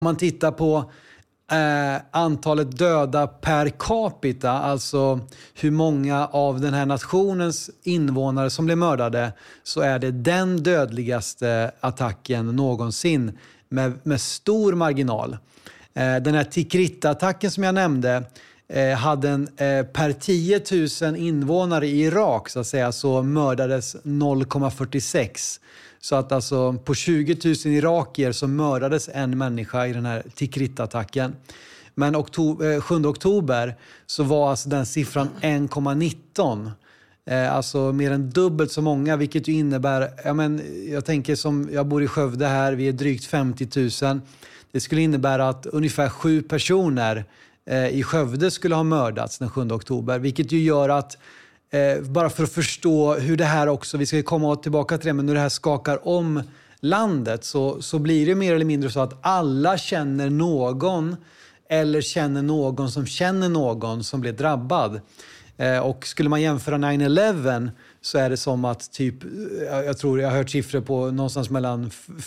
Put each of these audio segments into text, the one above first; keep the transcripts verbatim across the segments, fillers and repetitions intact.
Om man tittar på eh, antalet döda per capita, alltså hur många av den här nationens invånare som blev mördade, så är det den dödligaste attacken någonsin med, med stor marginal. Eh, den här Tikrit-attacken som jag nämnde eh, hade en, eh, per tio tusen invånare i Irak så att säga, så mördades noll komma fyrtiosex. Så att alltså på tjugo tusen irakier så mördades en människa i den här Tikrit-attacken. Men oktober, sjunde oktober så var alltså den siffran en komma nitton. Eh, alltså mer än dubbelt så många, vilket ju innebär, ja men, jag tänker som jag bor i Skövde här, vi är drygt femtio tusen. Det skulle innebära att ungefär sju personer eh, i Skövde skulle ha mördats den sjunde oktober. Vilket ju gör att, eh, bara för att förstå hur det här också, vi ska komma tillbaka till det, men när det här skakar om landet så, så blir det mer eller mindre så att alla känner någon eller känner någon som känner någon som blir drabbad. Eh, och skulle man jämföra nine eleven så är det som att typ, jag tror jag har hört siffror på någonstans mellan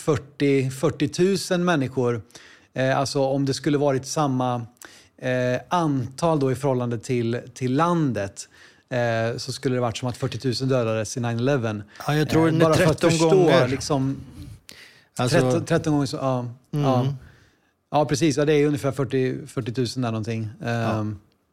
fyrtio tusen människor. Eh, alltså om det skulle varit samma eh, antal då i förhållande till, till landet eh, så skulle det varit som att fyrtio tusen dödades i nine eleven. Ja, jag tror eh, det bara tretton för att förstå, gånger. Liksom, Alltså... tretton, tretton gånger så, ja. Mm. ja. Ja, precis. Ja, det är ungefär fyrtio tusen där någonting. Ja.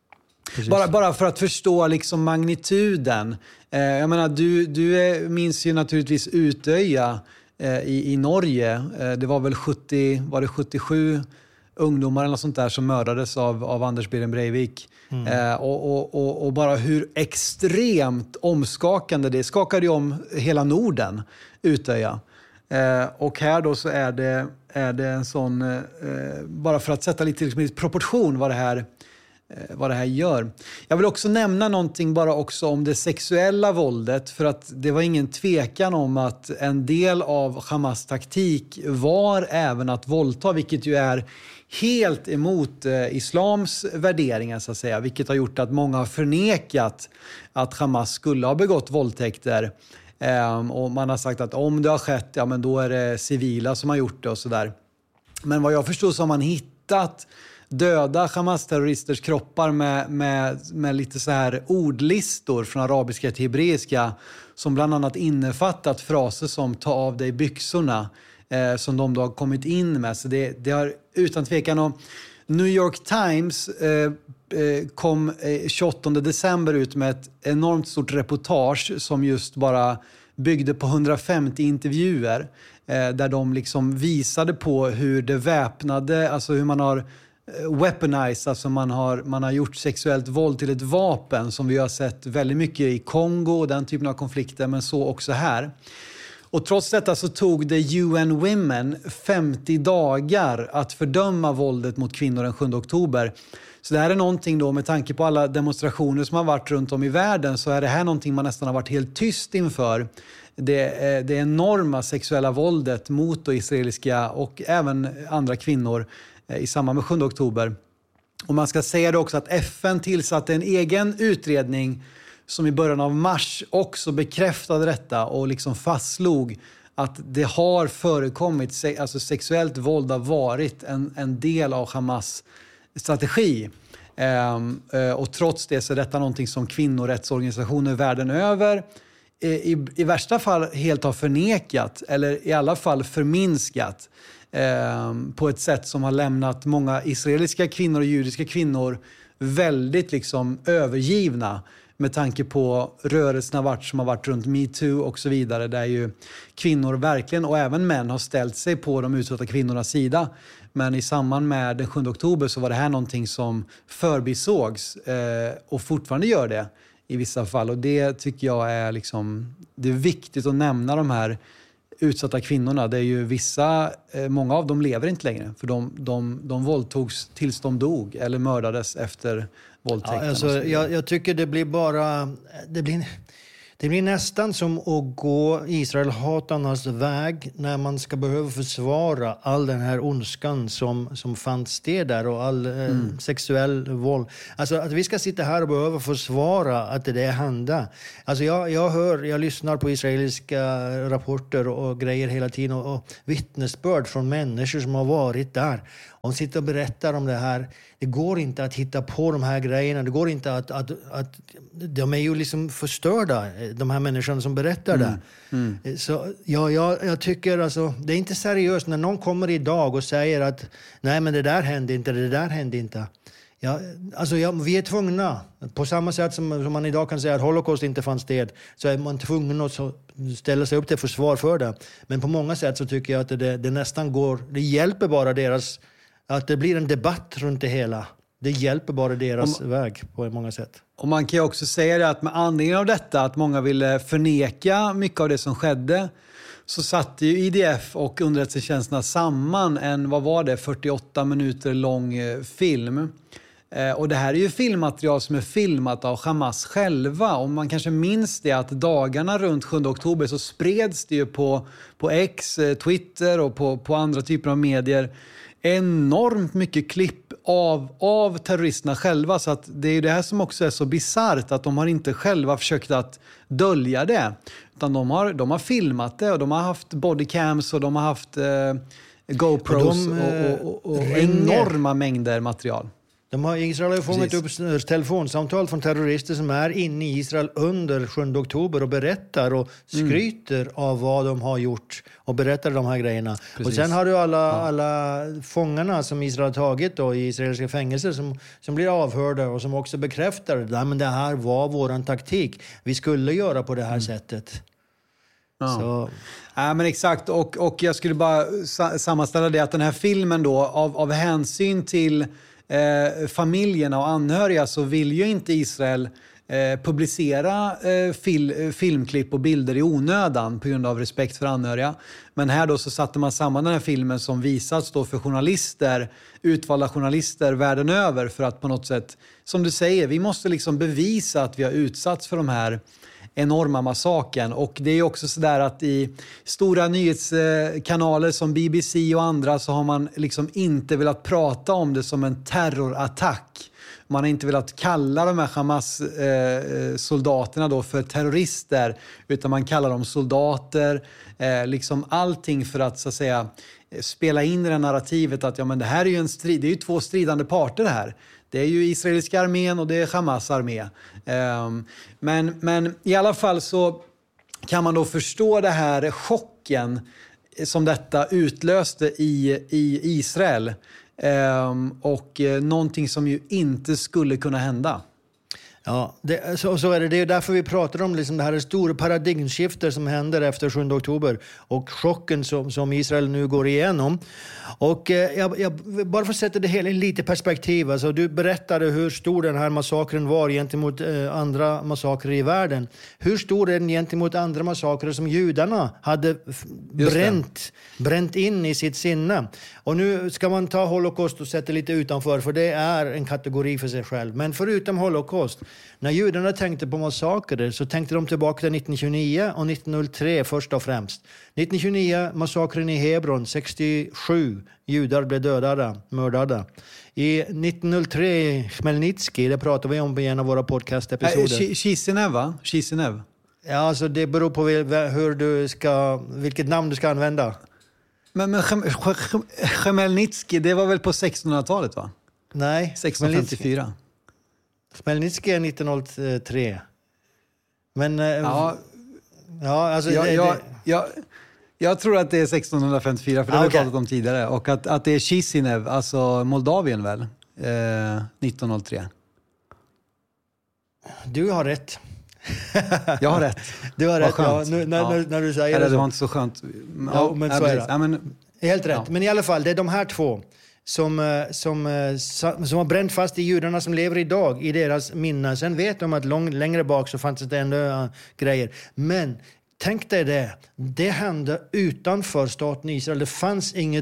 Bara, bara för att förstå liksom magnituden. Eh, jag menar, du, du är, minns ju naturligtvis Utöja eh, i, i Norge. Eh, det var väl sjuttio, var det sjuttiosju ungdomar eller något sånt där som mördades av, av Anders Behring Breivik. Mm. Eh, och, och, och, och bara hur extremt omskakande det skakade ju om hela Norden, Utöja. Eh, och här då så är det, är det en sån, eh, bara för att sätta lite liksom, i proportion vad det här vad det här gör. Jag vill också nämna någonting bara också om det sexuella våldet, för att det var ingen tvekan om att en del av Hamas taktik var även att våldta, vilket ju är helt emot eh, islams värderingar så att säga, vilket har gjort att många har förnekat att Hamas skulle ha begått våldtäkter. Eh, och man har sagt att om det har skett, ja men då är det civila som har gjort det och sådär. Men vad jag förstår så har man hittat döda Hamas-terroristers kroppar med, med, med lite så här ordlistor från arabiska till hebreiska som bland annat innefattat fraser som ta av dig byxorna eh, som de då har kommit in med. Så det, det har utan tvekan. Och New York Times eh, kom eh, tjugoåttonde december ut med ett enormt stort reportage som just bara byggde på hundrafemtio intervjuer eh, där de liksom visade på hur det väpnade, alltså hur man har weaponized, alltså man har, man har gjort sexuellt våld till ett vapen som vi har sett väldigt mycket i Kongo och den typen av konflikter, men så också här. Och trots detta så tog det U N Women femtio dagar att fördöma våldet mot kvinnor den sjunde oktober. Så det här är någonting då, med tanke på alla demonstrationer som har varit runt om i världen, så är det här någonting man nästan har varit helt tyst inför. Det, det enorma sexuella våldet mot då israeliska och även andra kvinnor i samband med sjunde oktober. Och man ska säga det också att F N tillsatte en egen utredning som i början av mars också bekräftade detta och liksom fastslog att det har förekommit, alltså sexuellt våld har varit en, en del av Hamas strategi. Um, och trots det så är detta någonting som kvinnorättsorganisationer världen över i, i värsta fall helt har förnekat eller i alla fall förminskat. Eh, på ett sätt som har lämnat många israeliska kvinnor och judiska kvinnor väldigt liksom övergivna med tanke på rörelserna vart som har varit runt MeToo och så vidare, där ju kvinnor verkligen och även män har ställt sig på de utsatta kvinnornas sida. Men i samband med den sjunde oktober så var det här någonting som förbisågs eh, och fortfarande gör det i vissa fall, och det tycker jag är liksom, det är viktigt att nämna de här utsatta kvinnorna. Det är ju vissa, många av dem lever inte längre. För de, de, de våldtogs tills de dog eller mördades efter våldtäkten. Ja, alltså, jag, jag tycker det blir bara... Det blir, Det blir nästan som att gå Israel-hatarnas väg när man ska behöva försvara all den här ondskan som, som fanns det där och all eh, mm. sexuell våld. Alltså att vi ska sitta här och behöva försvara att det hände. Alltså jag, jag hör, jag lyssnar på israeliska rapporter och grejer hela tiden och, och vittnesbörd från människor som har varit där. De sitter och berättar om det här. Det går inte att hitta på de här grejerna. Det går inte att... att, att de är ju liksom förstörda, de här människorna som berättar det. Mm. Mm. Så ja, jag, jag tycker alltså... Det är inte seriöst när någon kommer idag och säger att nej, men det där hände inte, det där hände inte. Ja, alltså ja, vi är tvungna. På samma sätt som, som man idag kan säga att Holocaust inte fanns det, så är man tvungen att ställa sig upp till försvar för det. Men på många sätt så tycker jag att det, det nästan går... Det hjälper bara deras... Att det blir en debatt runt det hela. Det hjälper bara deras Om, väg på många sätt. Och man kan ju också säga det att med anledning av detta, att många ville förneka mycket av det som skedde, så satte ju I D F och underrättelsetjänsterna samman en, vad var det, fyrtioåtta minuter lång film. Eh, och det här är ju filmmaterial som är filmat av Hamas själva. Och man kanske minns det att dagarna runt sjunde oktober så spreds det ju på, på X, Twitter och på, på andra typer av medier enormt mycket klipp av, av terroristerna själva. Så att det är ju det här som också är så bizarrt, att de har inte själva försökt att dölja det. Utan de har, de har filmat det och de har haft bodycams och de har haft eh, GoPros och, de, och, och, och enorma mängder material. De har, Israel har ju fångat upp telefonsamtal från terrorister som är inne i Israel under sjunde oktober och berättar och skryter mm. av vad de har gjort och berättar de här grejerna. Precis. Och sen har du alla, ja. alla fångarna som Israel har tagit då, i israeliska fängelser som, som blir avhörda och som också bekräftar att men det här var våran taktik. Vi skulle göra på det här mm. sättet. Ja. Så. Ja, men exakt. Och, och jag skulle bara sammanställa det att den här filmen då av, av hänsyn till Eh, familjerna och anhöriga så vill ju inte Israel eh, publicera eh, fil, filmklipp och bilder i onödan på grund av respekt för anhöriga. Men här då så satte man samman den här filmen som visats då för journalister, utvalda journalister världen över, för att på något sätt, som du säger, vi måste liksom bevisa att vi har utsatts för de här enorma massaken. Och det är också så där att i stora nyhetskanaler som B B C och andra så har man liksom inte velat prata om det som en terrorattack. Man har inte velat kalla de här Hamas-soldaterna då för terrorister, utan man kallar dem soldater. Eh, liksom allting för att så att säga spela in i det narrativet att ja, men det här är ju en strid, det är ju två stridande parter här. Det är ju israeliska armén och det är Hamas armé. Um, men, men i alla fall så kan man då förstå det här chocken som detta utlöste i, i Israel. Um, och uh, någonting som ju inte skulle kunna hända. Ja, det, så, så är det. Det är därför vi pratar om liksom det här stora paradigmskiftet som händer efter sjunde oktober och chocken som, som Israel nu går igenom. Och eh, jag, jag bara för att sätta det hela i lite perspektiv. Alltså, du berättade hur stor den här massakern var gentemot eh, andra massakrer i världen. Hur stor är den gentemot andra massakrer som judarna hade f- bränt, bränt in i sitt sinne? Och nu ska man ta Holocaust och sätta lite utanför, för det är en kategori för sig själv. Men förutom Holocaust, när judarna tänkte på massakrer så tänkte de tillbaka till nitton tjugonio och nitton noll tre först och främst. nitton tjugonio, massakern i Hebron, sextiosju judar blev dödade, mördade. I nitton noll tre, Chmelnytsky, det pratar vi om i en av våra podcastepisoder. Äh, Kishinev, va? Kishinev. Ja, alltså det beror på hur du ska, vilket namn du ska använda. Men, men Chmelnytsky, det var väl på sextonhundratalet, va? Nej. sextonhundrafemtiofyra. Chmelnytsky är nitton noll tre. Men... Ja, ja alltså... Jag, det, jag, det... jag, jag tror att det är sextonhundrafemtiofyra, för det har ah, vi okay. pratat om tidigare. Och att, att det är Chisinau, alltså Moldavien väl, eh, nitton noll tre. Du har rätt. Jag har rätt. Du har rätt, ja, nu, när, ja. när, när du säger Eller, det. Det var inte så skönt. Ja, ja men så är det. Ja, men, helt rätt. Ja. Men i alla fall, det är de här två som, som, som har bränt fast i judarna som lever idag i deras minne. Sen vet de att lång, längre bak så fanns det ändå uh, grejer. Men tänk dig det. Det hände utanför staten Israel. Det fanns inget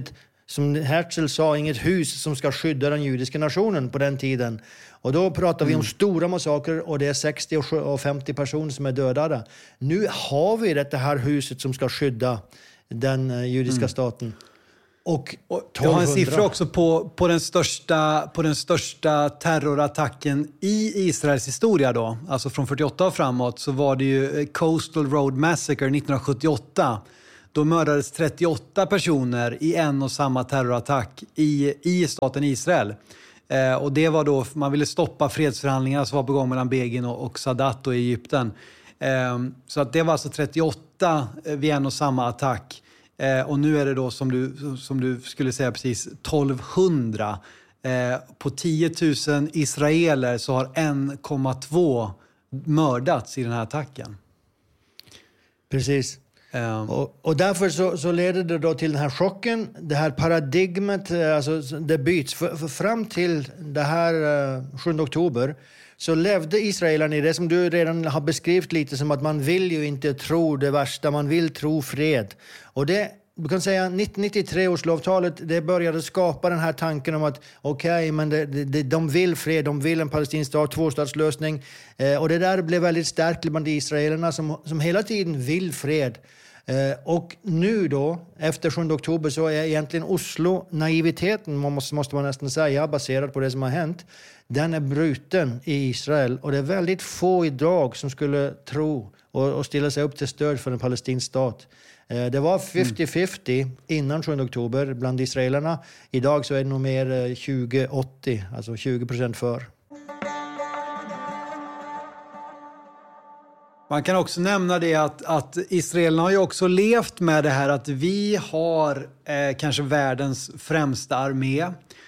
som Herzl sa, inget hus som ska skydda den judiska nationen på den tiden. Och då pratar vi om stora massakrer och det är sextio och femtio personer som är dödade. Nu har vi det här huset som ska skydda den judiska mm. staten. Och jag har en siffra också på, på, den största, på den största terrorattacken i Israels historia då. Alltså från fyrtioåtta och framåt så var det ju Coastal Road Massacre nittonhundrasjuttioåtta. Då mördades trettioåtta personer i en och samma terrorattack i, i staten Israel. Eh, och det var då, man ville stoppa fredsförhandlingarna som var på gång mellan Begin och, och Sadat och Egypten. Eh, så att det var alltså trettioåtta vid en och samma attack. Eh, och nu är det då som du, som du skulle säga precis tolvhundra. Eh, på tio tusen israeler så har en komma två mördats i den här attacken. Precis. Um. Och, och därför så, så leder det då till den här chocken. Det här paradigmet, alltså det byts. För, för fram till det här uh, sjunde oktober så levde israelerna i det som du redan har beskrivit lite som att man vill ju inte tro det värsta, man vill tro fred. Och det, du kan säga nittonhundranittiotre års lovtalet, det började skapa den här tanken om att okej, okay, men det, det, de vill fred, de vill en palestinsk stat, tvåstatslösning. Eh, och det där blev väldigt starkt bland israelerna som, som hela tiden vill fred. Eh, och nu då, efter sjunde oktober, så är egentligen Oslo-naiviteten, man måste, måste man nästan säga, baserad på det som har hänt. Den är bruten i Israel och det är väldigt få idag som skulle tro och, och ställa sig upp till stöd för en palestinsk stat. Eh, det var femtio femtio innan sjunde oktober bland israelerna. Idag så är det nog mer tjugo åttio, alltså tjugo procent för. Man kan också nämna det att, att israelerna har ju också levt med det här att vi har eh, kanske världens främsta armé,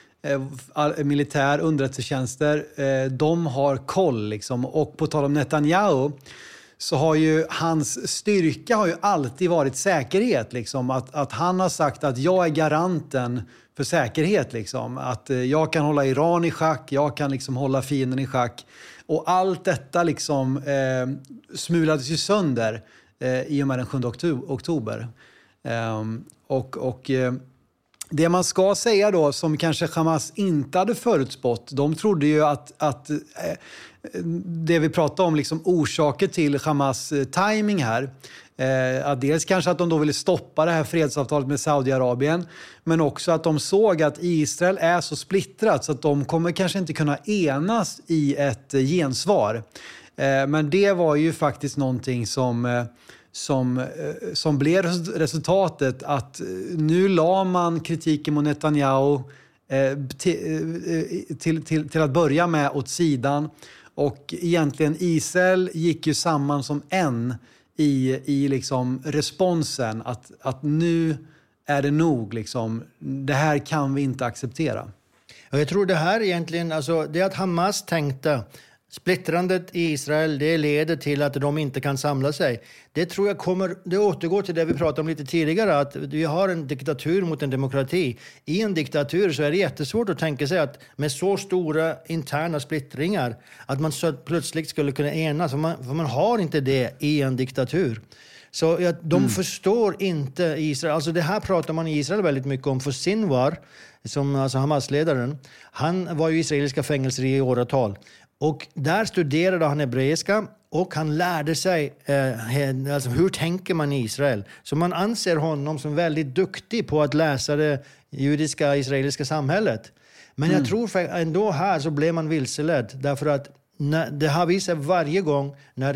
eh, militär, underrättelsetjänster. Eh, de har koll liksom. Och på tal om Netanyahu så har ju hans styrka har ju alltid varit säkerhet. Liksom. Att, att han har sagt att jag är garanten för säkerhet. Liksom. Att eh, jag kan hålla Iran i schack, jag kan liksom hålla fienden i schack. Och allt detta liksom eh, smulades ju sönder eh, i och med den sjunde oktober. Eh, och och eh, det man ska säga då, som kanske Hamas inte hade förutspått, de trodde ju att, att eh, det vi pratade om, liksom orsaker till Hamas eh, timing här, Eh, att dels kanske att de då ville stoppa det här fredsavtalet med Saudiarabien, men också att de såg att Israel är så splittrat så att de kommer kanske inte kunna enas i ett eh, gensvar. Eh, men det var ju faktiskt någonting som, eh, som, eh, som blev resultatet, att eh, nu la man kritiken mot Netanyahu eh, till, eh, till, till, till att börja med åt sidan, och egentligen Israel gick ju samman som en i, i liksom responsen att, att nu är det nog. Liksom. Det här kan vi inte acceptera. Och jag tror det här egentligen, alltså det att Hamas tänkte splittrandet i Israel, det leder till att de inte kan samla sig. Det tror jag kommer, det återgår till det vi pratade om lite tidigare, att vi har en diktatur mot en demokrati. I en diktatur så är det jättesvårt att tänka sig att med så stora interna splittringar att man så plötsligt skulle kunna enas, för man, för man har inte det i en diktatur. Så ja, de mm. förstår inte Israel. Alltså det här pratar man i Israel väldigt mycket om, för Sinwar, som alltså Hamas-ledaren, han var ju i israeliska fängelser i åratal. Och där studerade han hebreiska och han lärde sig eh, alltså hur tänker man i Israel. Så man anser honom som väldigt duktig på att läsa det judiska israeliska samhället. Men mm. jag tror ändå här så blev man vilseledd. Därför att när, det har visat varje gång när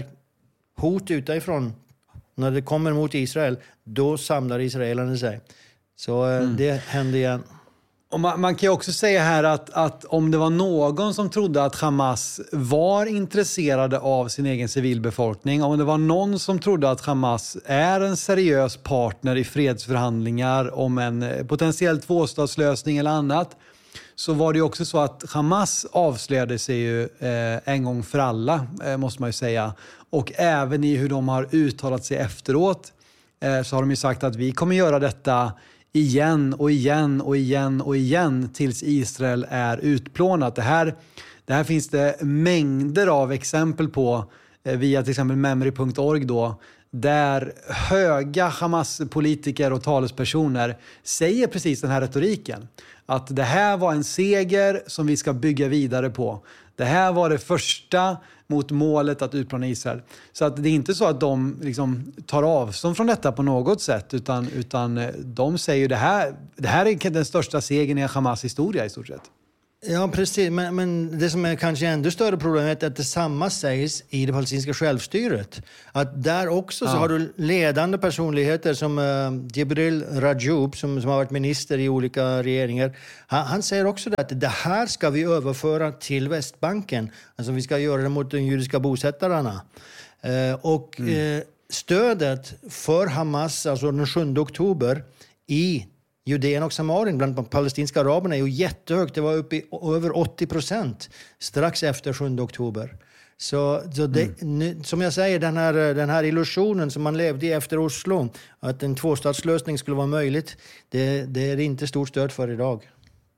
hot utifrån, när det kommer mot Israel, då samlar israelerna sig. Så eh, mm. det hände igen. Och man, man kan ju också säga här att, att om det var någon som trodde att Hamas var intresserade av sin egen civilbefolkning, om det var någon som trodde att Hamas är en seriös partner i fredsförhandlingar om en potentiell tvåstatslösning eller annat, så var det ju också så att Hamas avslöjade sig ju eh, en gång för alla, eh, måste man ju säga. Och även i hur de har uttalat sig efteråt eh, så har de ju sagt att vi kommer göra detta igen och igen och igen och igen tills Israel är utplånat. Det här, det här finns det mängder av exempel på eh, via till exempel memory punkt org då, där höga Hamas-politiker och talespersoner säger precis den här retoriken. Att det här var en seger som vi ska bygga vidare på. Det här var det första mot målet att utplåna Israel. Så att det är inte så att de liksom tar avstånd från detta på något sätt, utan, utan de säger det här, det här är den största segern i Hamas historia i stort sett. Ja, precis. Men, men det som är kanske ännu större problemet är att detsamma sägs i det palestinska självstyret. Att där också ja. så har du ledande personligheter som uh, Jibril Rajoub som, som har varit minister i olika regeringar. Han, han säger också det, att det här ska vi överföra till Västbanken. Alltså vi ska göra det mot de judiska bosättarna. Uh, och mm. uh, stödet för Hamas, alltså den sjunde oktober i Judeen och Samarien bland de palestinska araberna är ju jättehögt. Det var uppe i över åttio procent strax efter sjunde oktober. Så, så det, mm. som jag säger, den här, den här illusionen som man levde i efter Oslo, att en tvåstatslösning skulle vara möjligt, det, det är inte stort stöd för idag.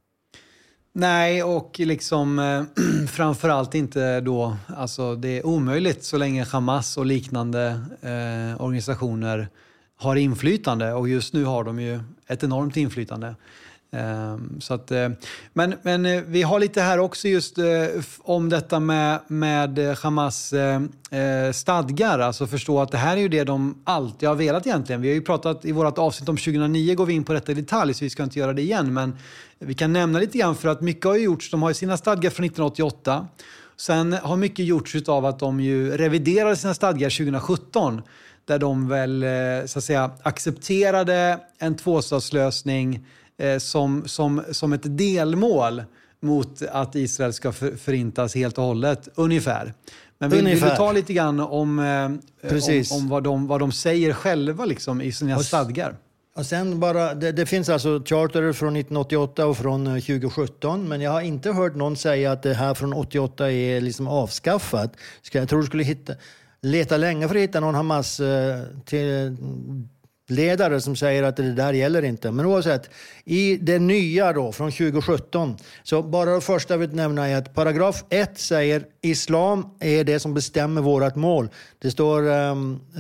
Nej, och liksom eh, framförallt inte då, alltså det är omöjligt så länge Hamas och liknande eh, organisationer har inflytande, och just nu har de ju ett enormt inflytande. Så att, men, men vi har lite här också just om detta med, med Hamas stadgar. Alltså förstå att det här är ju det de alltid har velat egentligen. Vi har ju pratat i vårt avsnitt om tjugohundraniio, går vi in på detta i detalj så vi ska inte göra det igen. Men vi kan nämna lite grann för att mycket har gjorts. De har ju sina stadgar från nittonhundraåttioåtta. Sen har mycket gjorts av att de ju reviderade sina stadgar tjugosjutton. Där de väl så att säga accepterade en tvåstatslösning eh, som, som, som ett delmål mot att Israel ska för, förintas helt och hållet, ungefär. Men vill, vill du ta lite grann om, eh, om, om vad, de, vad de säger själva liksom, i sina och, stadgar? Och sen bara, det, det finns alltså charter från nittonhundraåttioåtta och från tjugosjutton, men jag har inte hört någon säga att det här från åttioåtta är liksom avskaffat. Ska, jag tror du skulle hitta... leta länge för att hitta någon Hamas eh, till ledare som säger att det där gäller inte. Men oavsett, i det nya då från tjugosjutton, så bara det första jag vill nämna är att paragraf ett säger islam är det som bestämmer vårat mål. Det står eh,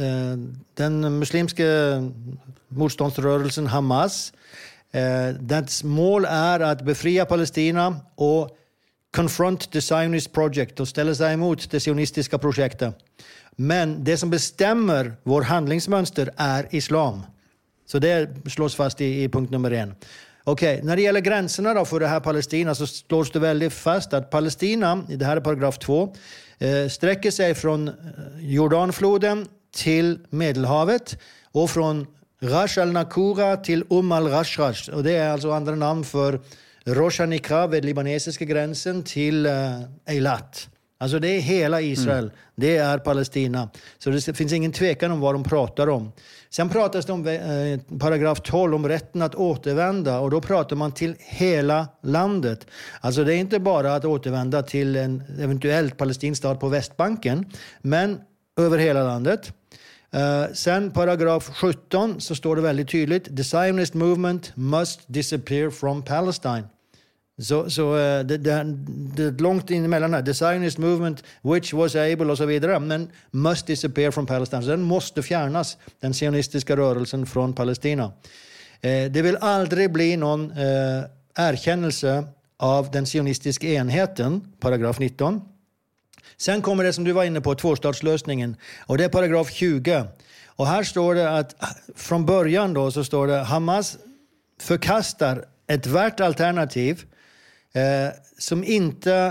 den muslimska motståndsrörelsen Hamas. Eh, dess mål är att befria Palestina och confront the Zionist project och ställa sig emot det sionistiska projektet. Men det som bestämmer vår handlingsmönster är islam. Så det slås fast i, i punkt nummer en. Okej, okay, när det gäller gränserna då för det här Palestina så slås det väldigt fast att Palestina, det här är paragraf två, eh, sträcker sig från Jordanfloden till Medelhavet och från Rash al-Nakura till Umm al-Rashrash. Och det är alltså andra namn för Rosh Hanikra vid libanesiska gränsen till uh, Eilat. Alltså det är hela Israel. Mm. Det är Palestina. Så det finns ingen tvekan om vad de pratar om. Sen pratas det om eh, paragraf tolv om rätten att återvända. Och då pratar man till hela landet. Alltså det är inte bara att återvända till en eventuellt palestinsk stat på Västbanken. Men över hela landet. Uh, sen paragraf sjutton så står det väldigt tydligt: the Zionist movement must disappear from Palestine. Så, så uh, det, det, det är långt in emellan här. The Zionist movement which was able och så vidare, men must disappear from Palestine. Så den måste fjärnas, den sionistiska rörelsen från Palestina. Uh, det vill aldrig bli någon uh, erkännelse av den sionistiska enheten, paragraf nitton. Sen kommer det som du var inne på, tvåstatslösningen. Och det är paragraf tjugo. Och här står det att från början då så står det: Hamas förkastar ett värt alternativ eh, som inte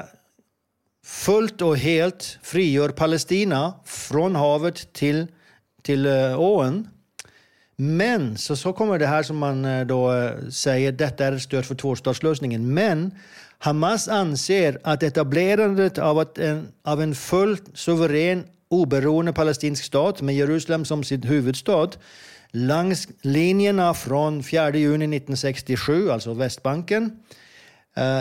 fullt och helt frigör Palestina från havet till, till eh, ån. Men så, så kommer det här som man då säger, detta är ett stöd för tvåstatslösningen. Men Hamas anser att etablerandet av, att en, av en fullt suverän oberoende palestinsk stat med Jerusalem som sin huvudstad längs linjerna från fjärde juni nittonhundrasextiosju, alltså Västbanken, eh,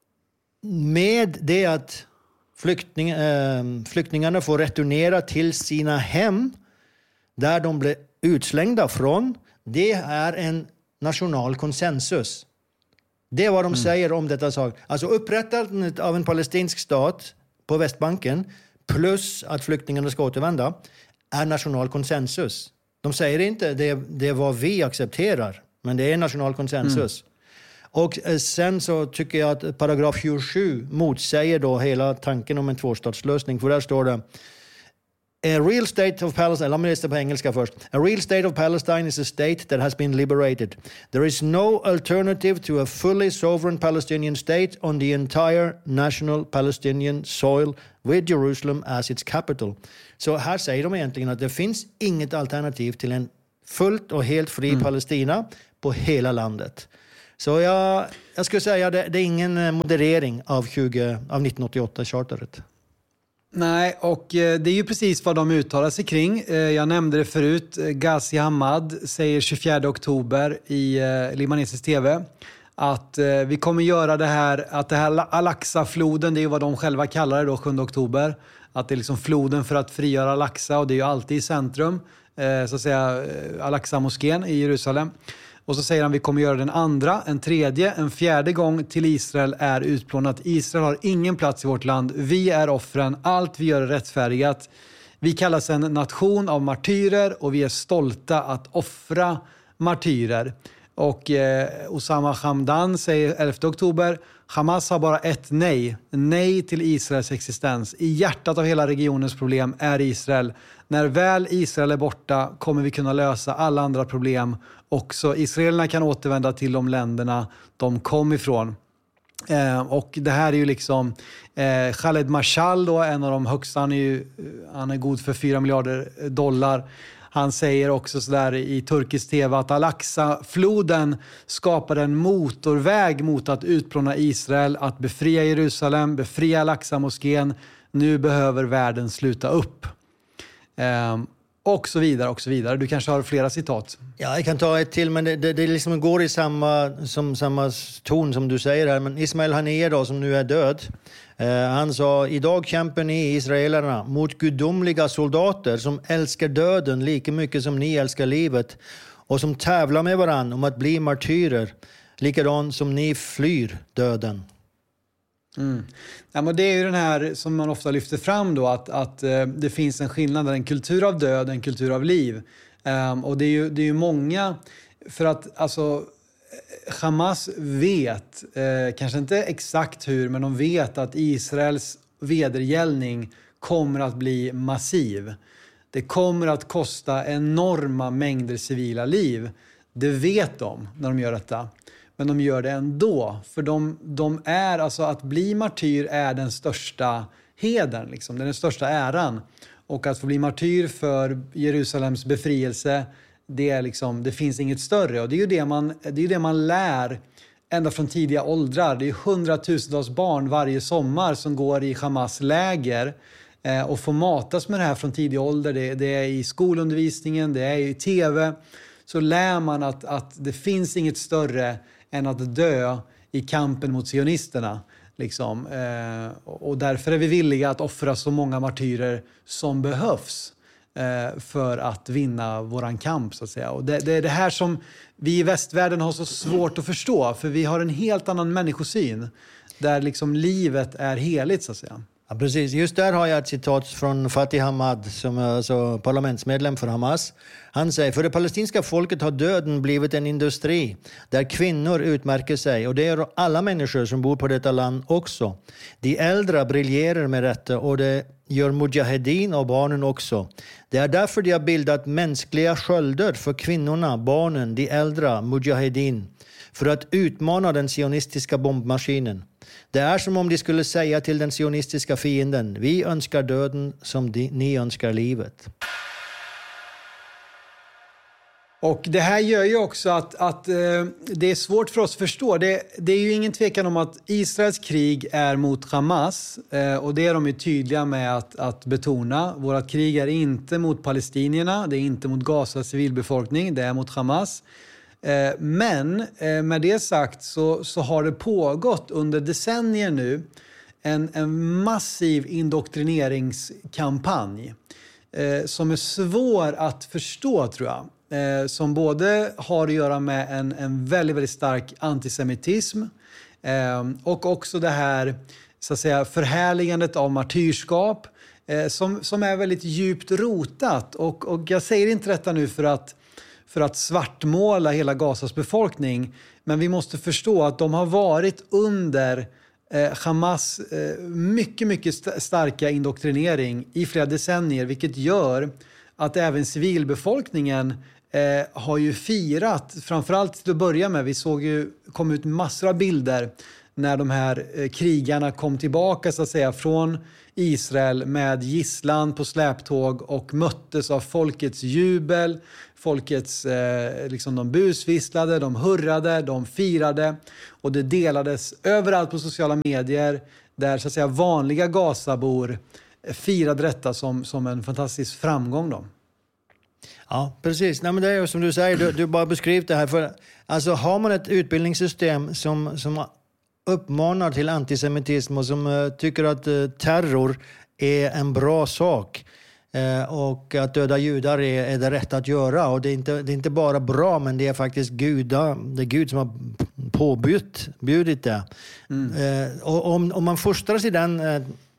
med det att flykting, eh, flyktingarna får returnera till sina hem där de blev utslängda från, det är en national konsensus. Det är vad de mm. säger om detta sak. Alltså upprättandet av en palestinsk stat på Västbanken plus att flyktingarna ska återvända är national konsensus. De säger inte det, det är vad vi accepterar, men det är national konsensus. Mm. Och sen så tycker jag att paragraf tjugosju motsäger då hela tanken om en tvåstatslösning. För där står det: A real state of Palestine, låt mig läsa på engelska först. A real state of Palestine is a state that has been liberated. There is no alternative to a fully sovereign Palestinian state on the entire national Palestinian soil with Jerusalem as its capital. Så här säger de egentligen att det finns inget alternativ till en fullt och helt fri mm. Palestina på hela landet. Så jag, jag skulle säga att det, det är ingen moderering av, tjugo, av nittonhundraåttioåtta-charteret. Nej, och det är ju precis vad de uttalar sig kring. Jag nämnde det förut. Ghazi Hamad säger tjugofjärde oktober i libanesisk tv att vi kommer göra det här, att det här Al-Aqsa-floden, det är ju vad de själva kallar det då, sjunde oktober. Att det är liksom floden för att frigöra Al-Aqsa, och det är ju alltid i centrum, så att säga, Al-Aqsa-moskén i Jerusalem. Och så säger han: vi kommer göra den andra, en tredje, en fjärde gång till Israel är utplånat. Israel har ingen plats i vårt land. Vi är offren. Allt vi gör är rättfärdigat. Vi kallas en nation av martyrer och vi är stolta att offra martyrer. Och eh, Osama Hamdan säger elfte oktober: Hamas har bara ett nej. Nej till Israels existens. I hjärtat av hela regionens problem är Israel. När väl Israel är borta kommer vi kunna lösa alla andra problem. Också israelerna kan återvända till de länderna de kom ifrån. Eh, och det här är ju liksom eh, Khaled Mashal då, en av de högsta, han är ju han är god för fyra miljarder dollar. Han säger också så där i turkisk tv att Al-Aqsa-floden skapade en motorväg mot att utplåna Israel, att befria Jerusalem, befria Al-Aqsa-moskén. Nu behöver världen sluta upp. Eh, Och så vidare, och så vidare. Du kanske har flera citat. Ja, jag kan ta ett till, men det, det, det liksom går i samma, som, samma ton som du säger här. Men Ismail Haniyeh då, som nu är död, eh, han sa: idag kämpar ni israelerna mot gudomliga soldater som älskar döden lika mycket som ni älskar livet och som tävlar med varann om att bli martyrer, likadant som ni flyr döden. Mm. Ja, men det är ju den här som man ofta lyfter fram då, att, att eh, det finns en skillnad, en kultur av död, en kultur av liv. Um, och det är ju, det är ju många, för att alltså Hamas vet, eh, kanske inte exakt hur, men de vet att Israels vedergällning kommer att bli massiv. Det kommer att kosta enorma mängder civila liv. Det vet de när de gör detta. Men de gör det ändå. För de, de är, alltså att bli martyr är den största hedern, liksom. Det är den största äran. Och att få bli martyr för Jerusalems befrielse, det är liksom, det finns inget större. Och det är ju det man, det är ju det man lär ända från tidiga åldrar. Det är hundratusentals barn varje sommar som går i Hamas läger eh, och får matas med det här från tidig ålder. Det, det är i skolundervisningen, det är i tv. Så lär man att, att det finns inget större än att dö i kampen mot sionisterna. Liksom. Eh, och därför är vi villiga att offra så många martyrer som behövs eh, för att vinna våran kamp, så att säga. Och det, det är det här som vi i västvärlden har så svårt att förstå. För vi har en helt annan människosyn där liksom livet är heligt, så att säga. Ja, precis. Just där har jag ett citat från Fatih Hamad, som är alltså parlamentsmedlem för Hamas. Han säger: för det palestinska folket har döden blivit en industri där kvinnor utmärker sig, och det är alla människor som bor på detta land också. De äldre briljerar med detta, och det gör mujahedin och barnen också. Det är därför de har bildat mänskliga skölder för kvinnorna, barnen, de äldre, mujahedin, för att utmana den sionistiska bombmaskinen. Det är som om de skulle säga till den sionistiska fienden: vi önskar döden som de, ni önskar livet. Och det här gör ju också att, att eh, det är svårt för oss att förstå. Det, det är ju ingen tvekan om att Israels krig är mot Hamas. Eh, och det är de ju tydliga med att, att betona. Vårat krig är inte mot palestinierna. Det är inte mot Gazas civilbefolkning. Det är mot Hamas. Eh, men eh, med det sagt så, så har det pågått under decennier nu en, en massiv indoktrineringskampanj. Eh, som är svår att förstå, tror jag. Eh, som både har att göra med en, en väldigt, väldigt stark antisemitism eh, och också det här, så att säga, förhärligandet av martyrskap, eh, som, som är väldigt djupt rotat. Och, och jag säger inte detta nu för att, för att svartmåla hela Gazas befolkning, men vi måste förstå att de har varit under eh, Hamas eh, mycket, mycket st- starka indoktrinering i flera decennier, vilket gör att även civilbefolkningen eh, har ju firat, framförallt till att börja med. Vi såg ju, kom ut massor av bilder när de här eh, krigarna kom tillbaka så att säga från Israel med gisslan på släptåg och möttes av folkets jubel. Folkets, eh, liksom de busvisslade, de hurrade, de firade och det delades överallt på sociala medier där så att säga vanliga Gazabor firade detta som, som en fantastisk framgång då. Ja, precis. Nej, men det är ju som du säger, du, du bara beskrivit det här. För, alltså, har man ett utbildningssystem som, som uppmanar till antisemitism och som uh, tycker att uh, terror är en bra sak uh, och att döda judar är, är det rätt att göra. Och det är, inte, det är inte bara bra, men det är faktiskt Guda, det är Gud som har påbjudit bjudit det. Mm. Uh, och om, om man fostras i den uh,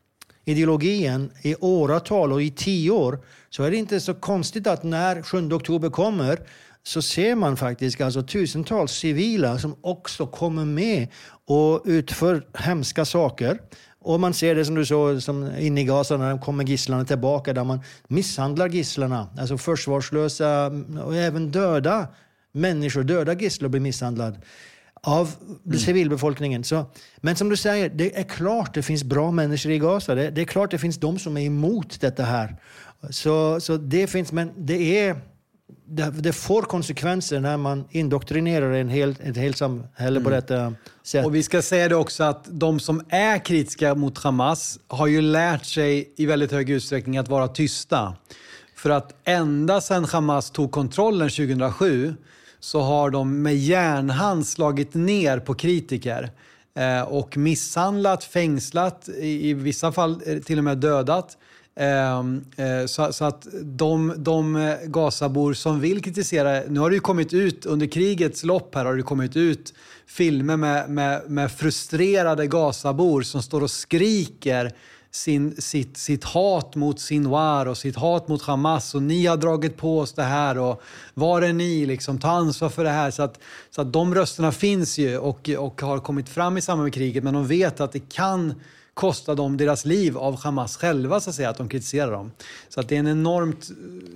ideologin i åratal och i tio år, så är det inte så konstigt att när sjunde oktober kommer så ser man faktiskt alltså tusentals civila som också kommer med och utför hemska saker. Och man ser det som du såg som inne i Gaza när de kommer gisslarna tillbaka, där man misshandlar gisslarna, alltså försvarslösa och även döda människor, döda gisslar blir misshandlade av mm. civilbefolkningen. Så, men som du säger, det är klart det finns bra människor i Gaza. Det, det är klart det finns de som är emot detta här. Så, så det finns, men det är det, det får konsekvenser när man indoktrinerar en hel, ett helt samhälle på mm. detta sätt. Och vi ska säga det också att de som är kritiska mot Hamas har ju lärt sig i väldigt hög utsträckning att vara tysta. För att ända sedan Hamas tog kontrollen tjugohundrasju så har de med järnhand slagit ner på kritiker eh, och misshandlat, fängslat, i, i vissa fall till och med dödat. Eh, eh, så, så att de, de Gazabor som vill kritisera, nu har det ju kommit ut under krigets lopp här har det kommit ut filmer med, med, med frustrerade Gazabor som står och skriker Sin, sitt, sitt hat mot Sinwar och sitt hat mot Hamas och ni har dragit på oss det här och var är ni liksom, ta ansvar för det här, så att, så att de rösterna finns ju och, och har kommit fram i samband med kriget, men de vet att det kan kosta dem deras liv av Hamas själva så att säga, att de kritiserar dem. Så att det är en enormt,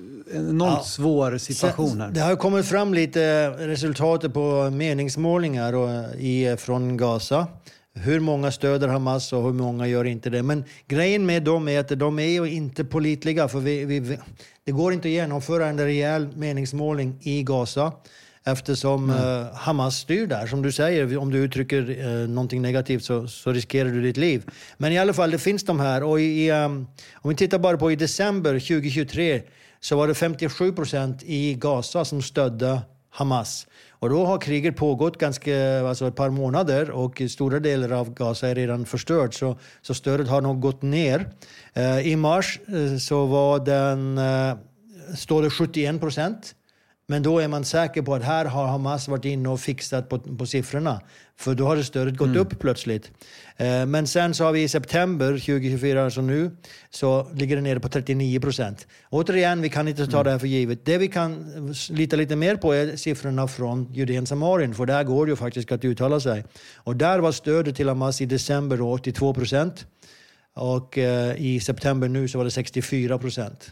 en enormt ja. svår situation här. Det har kommit fram lite resultat på meningsmålingar och, i, från Gaza. Hur många stöder Hamas och hur många gör inte det. Men grejen med dem är att de är ju inte pålitliga. För vi, vi, det går inte att genomföra en rejäl meningsmålning i Gaza. Eftersom mm. uh, Hamas styr där. Som du säger, om du uttrycker uh, någonting negativt så, så riskerar du ditt liv. Men i alla fall, det finns de här. Och i, um, om vi tittar bara på i december tjugohundratjugotre så var det femtiosju procent i Gaza som stödde Hamas. Och då har kriget pågått ganska, alltså ett par månader och stora delar av Gaza är redan förstört. Så, så stödet har nog gått ner. Uh, I mars uh, så var den, uh, står det sjuttioen procent. Men då är man säker på att här har Hamas varit inne och fixat på, på siffrorna. För då har det stödet gått mm. upp plötsligt. Eh, men sen så har vi i september tjugohundratjugofyra, alltså nu, så ligger det nere på trettionio procent. Återigen, vi kan inte ta mm. det här för givet. Det vi kan lita lite mer på är siffrorna från Judeen Samarien. För där går det ju faktiskt att uttala sig. Och där var stödet till Hamas i december åttiotvå procent. Och eh, i september nu så var det sextiofyra procent.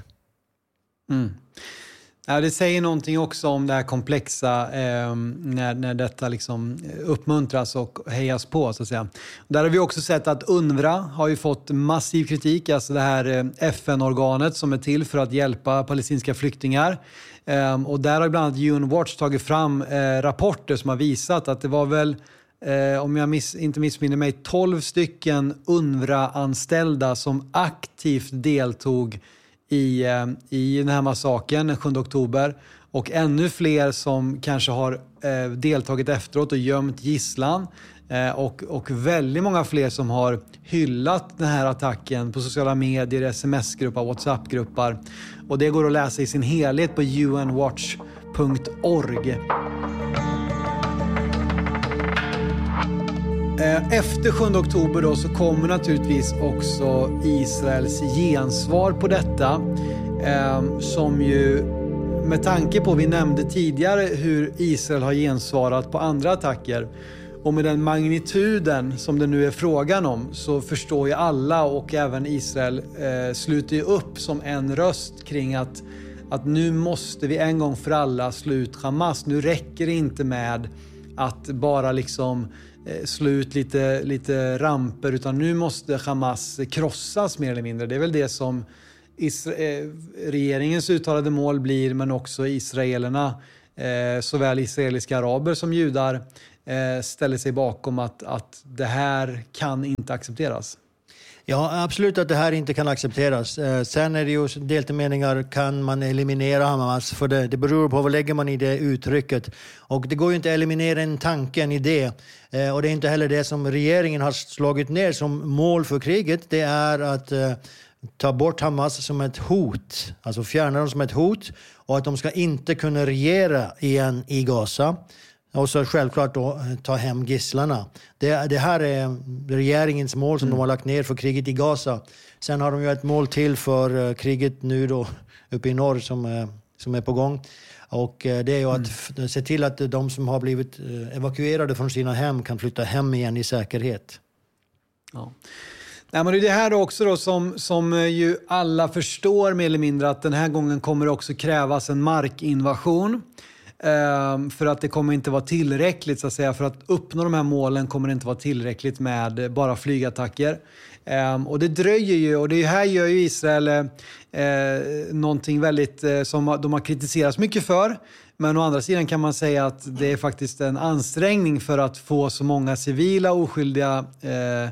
Mm. Ja, det säger någonting också om det här komplexa eh, när, när detta liksom uppmuntras och hejas på så att säga. Där har vi också sett att UNRWA har ju fått massiv kritik, alltså det här eh, F N-organet som är till för att hjälpa palestinska flyktingar. Eh, och där har bland annat U N Watch tagit fram eh, rapporter som har visat att det var väl, eh, om jag miss, inte missminner mig, tolv stycken UNRWA-anställda som aktivt deltog I, i den här massakern den sjunde oktober och ännu fler som kanske har eh, deltagit efteråt och gömt gisslan eh, och, och väldigt många fler som har hyllat den här attacken på sociala medier, sms-grupper, WhatsApp-grupper, och det går att läsa i sin helhet på u n watch punkt org. Efter sjunde oktober då så kommer naturligtvis också Israels gensvar på detta. Som ju, med tanke på, vi nämnde tidigare hur Israel har gensvarat på andra attacker. Och med den magnituden som det nu är frågan om, så förstår ju alla, och även Israel eh, sluter ju upp som en röst kring att, att nu måste vi en gång för alla slå ut Hamas. Nu räcker det inte med att bara liksom eh, slå ut lite, lite ramper, utan nu måste Hamas krossas mer eller mindre. Det är väl det som Isra- eh, regeringens uttalade mål blir, men också israelerna, eh, såväl israeliska araber som judar, ställer sig bakom att, att det här kan inte accepteras. Ja, absolut att det här inte kan accepteras. Eh, sen är det ju delade meningar, kan man eliminera Hamas? För det, det beror på vad lägger man i det uttrycket. Och det går ju inte att eliminera en tanke, en idé. Eh, och det är inte heller det som regeringen har slagit ner som mål för kriget. Det är att eh, ta bort Hamas som ett hot. Alltså fjärna dem som ett hot. Och att de ska inte kunna regera igen i Gaza. Och så självklart då ta hem gisslarna. Det, det här är regeringens mål som mm. de har lagt ner för kriget i Gaza. Sen har de ju ett mål till för uh, kriget nu då uppe i norr som, uh, som är på gång. Och uh, det är ju mm. att f- se till att de som har blivit uh, evakuerade från sina hem kan flytta hem igen i säkerhet. Ja. Nej, men det är det här också då som, som ju alla förstår mer eller mindre, att den här gången kommer det också krävas en markinvasion. Um, för att det kommer inte vara tillräckligt, så att säga, för att uppnå de här målen kommer det inte vara tillräckligt med bara flygattacker. Um, och det dröjer ju, och det här gör ju Israel uh, någonting väldigt uh, som de har kritiserats mycket för. Men å andra sidan kan man säga att det är faktiskt en ansträngning för att få så många civila oskyldiga uh,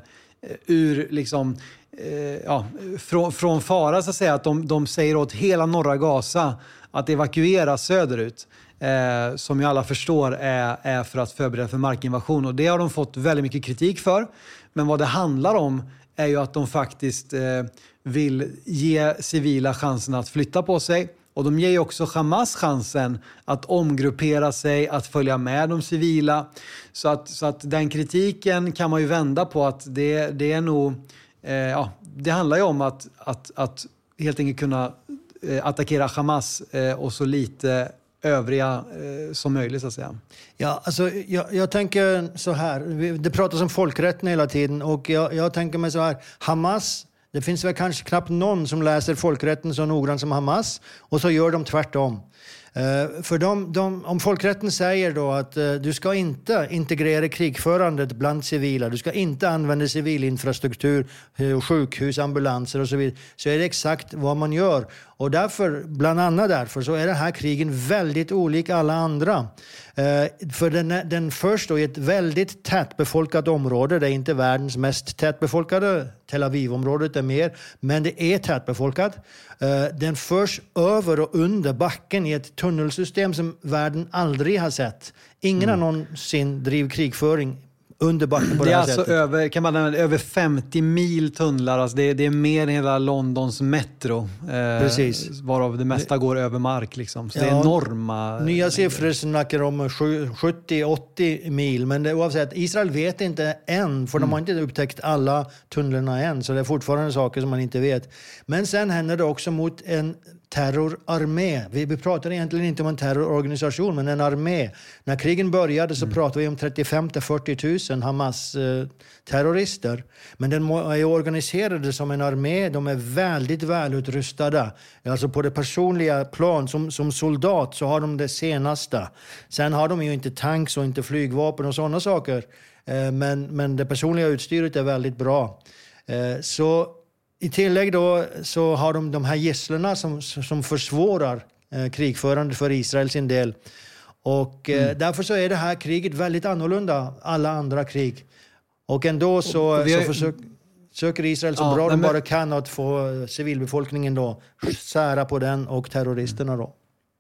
ur liksom uh, ja, från, från fara, så att säga, att de, de säger åt hela norra Gaza att evakuera söderut. Eh, som ju alla förstår är, är för att förbereda för markinvasion. Och det har de fått väldigt mycket kritik för. Men vad det handlar om är ju att de faktiskt eh, vill ge civila chansen att flytta på sig. Och de ger ju också Hamas chansen att omgruppera sig, att följa med de civila. Så att, så att den kritiken kan man ju vända på, att det, det är nog... Eh, ja, det handlar ju om att, att, att helt enkelt kunna eh, attackera Hamas eh, och så lite övriga eh, som möjligt, så att säga. Ja, alltså jag, jag tänker så här. Det pratas om folkrätten hela tiden, och jag, jag tänker mig så här. Hamas, det finns väl kanske knappt någon som läser folkrätten så noggrant som Hamas, och så gör de tvärtom. Uh, för de, de, om folkrätten säger då att uh, du ska inte integrera krigförandet bland civila, du ska inte använda civilinfrastruktur, uh, sjukhus, ambulanser och så vidare, så är det exakt vad man gör. Och därför, bland annat därför, så är det här krigen väldigt olika alla andra. Uh, för den, den förs då i ett väldigt tätbefolkat område. Det är inte världens mest tätbefolkade. Tel Aviv-området är mer, men det är tätbefolkat. Uh, den förs över och under backen i ett tunnelsystem som världen aldrig har sett. Ingen mm. har någonsin drivit krigföring under backen på det, det här alltså sättet. Över, kan man nämna, över femtio mil tunnlar. Alltså det, det är mer än hela Londons metro. Eh, Precis. Varav det mesta går över mark. Liksom. Så ja, det är enorma... Nya siffror snackar om sjuttio åttio mil. Men det, oavsett, Israel vet inte än. För mm. de har inte upptäckt alla tunnlarna än. Så det är fortfarande saker som man inte vet. Men sen händer det också mot en terrorarmé. Vi, vi pratar egentligen inte om en terrororganisation, men en armé. När krigen började så mm. pratade vi om trettiofem till fyrtio tusen Hamas-terrorister. Eh, men den är organiserade som en armé. De är väldigt välutrustade. Alltså på det personliga plan, som, som soldat, så har de det senaste. Sen har de ju inte tanks och inte flygvapen och sådana saker. Eh, men, men det personliga utstyret är väldigt bra. Eh, så i tillägg då så har de de här gisslarna som, som försvårar eh, krigförandet för Israel sin del. Och eh, mm. därför så är det här kriget väldigt annorlunda alla andra krig. Och ändå så, och har... så försöker, söker Israel så ja, bra de men... bara kan att få civilbefolkningen då sära på den och terroristerna då.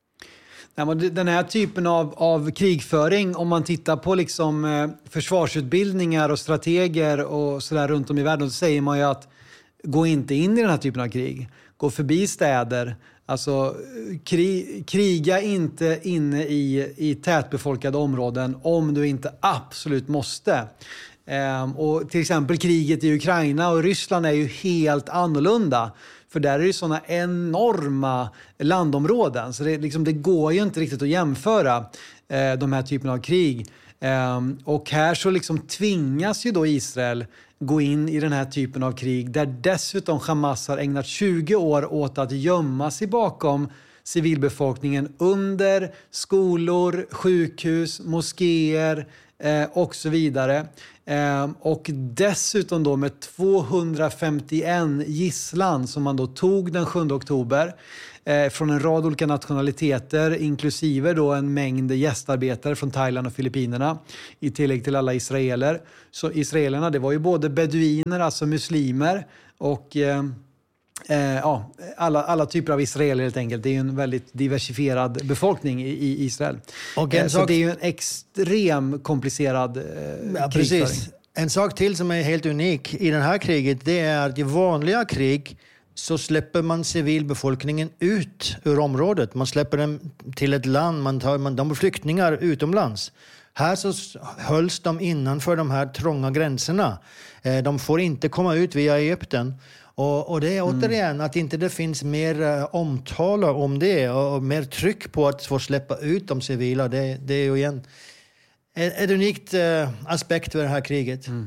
Nej, men den här typen av, av krigföring, om man tittar på liksom, eh, försvarsutbildningar och strateger och sådär runt om i världen, så säger man ju att gå inte in i den här typen av krig. Gå förbi städer. Alltså kri, kriga inte inne i, i tätbefolkade områden om du inte absolut måste. Eh, och till exempel kriget i Ukraina och Ryssland är ju helt annorlunda. För där är det sådana enorma landområden. Så det, liksom, det går ju inte riktigt att jämföra eh, de här typerna av krig. Eh, och här så liksom tvingas ju då Israel gå in i den här typen av krig. Där dessutom Hamas har ägnat tjugo år åt att gömma sig bakom civilbefolkningen under skolor, sjukhus, moskéer eh, och så vidare. Eh, och dessutom då med tvåhundrafemtioen gisslan som man då tog den sjunde oktober eh, från en rad olika nationaliteter, inklusive då en mängd gästarbetare från Thailand och Filippinerna i tillägg till alla israeler. Så israelerna, det var ju både beduiner, alltså muslimer, och eh, Eh, ja, alla, alla typer av israeler helt enkelt. Det är ju en väldigt diversifierad befolkning i, i Israel. Och eh, sak... Så det är ju en extrem komplicerad eh, ja, precis. En sak till som är helt unik i det här kriget, det är att i vanliga krig så släpper man civilbefolkningen ut ur området. Man släpper dem till ett land, man tar, man, de är flyktingar utomlands. Här så hölls de innanför de här trånga gränserna. Eh, de får inte komma ut via Egypten. Och, och det är återigen mm. att inte det finns mer uh, omtal om det och, och mer tryck på att få släppa ut de civila. Det, det är ju igen ett unikt uh, aspekt för det här kriget. Mm.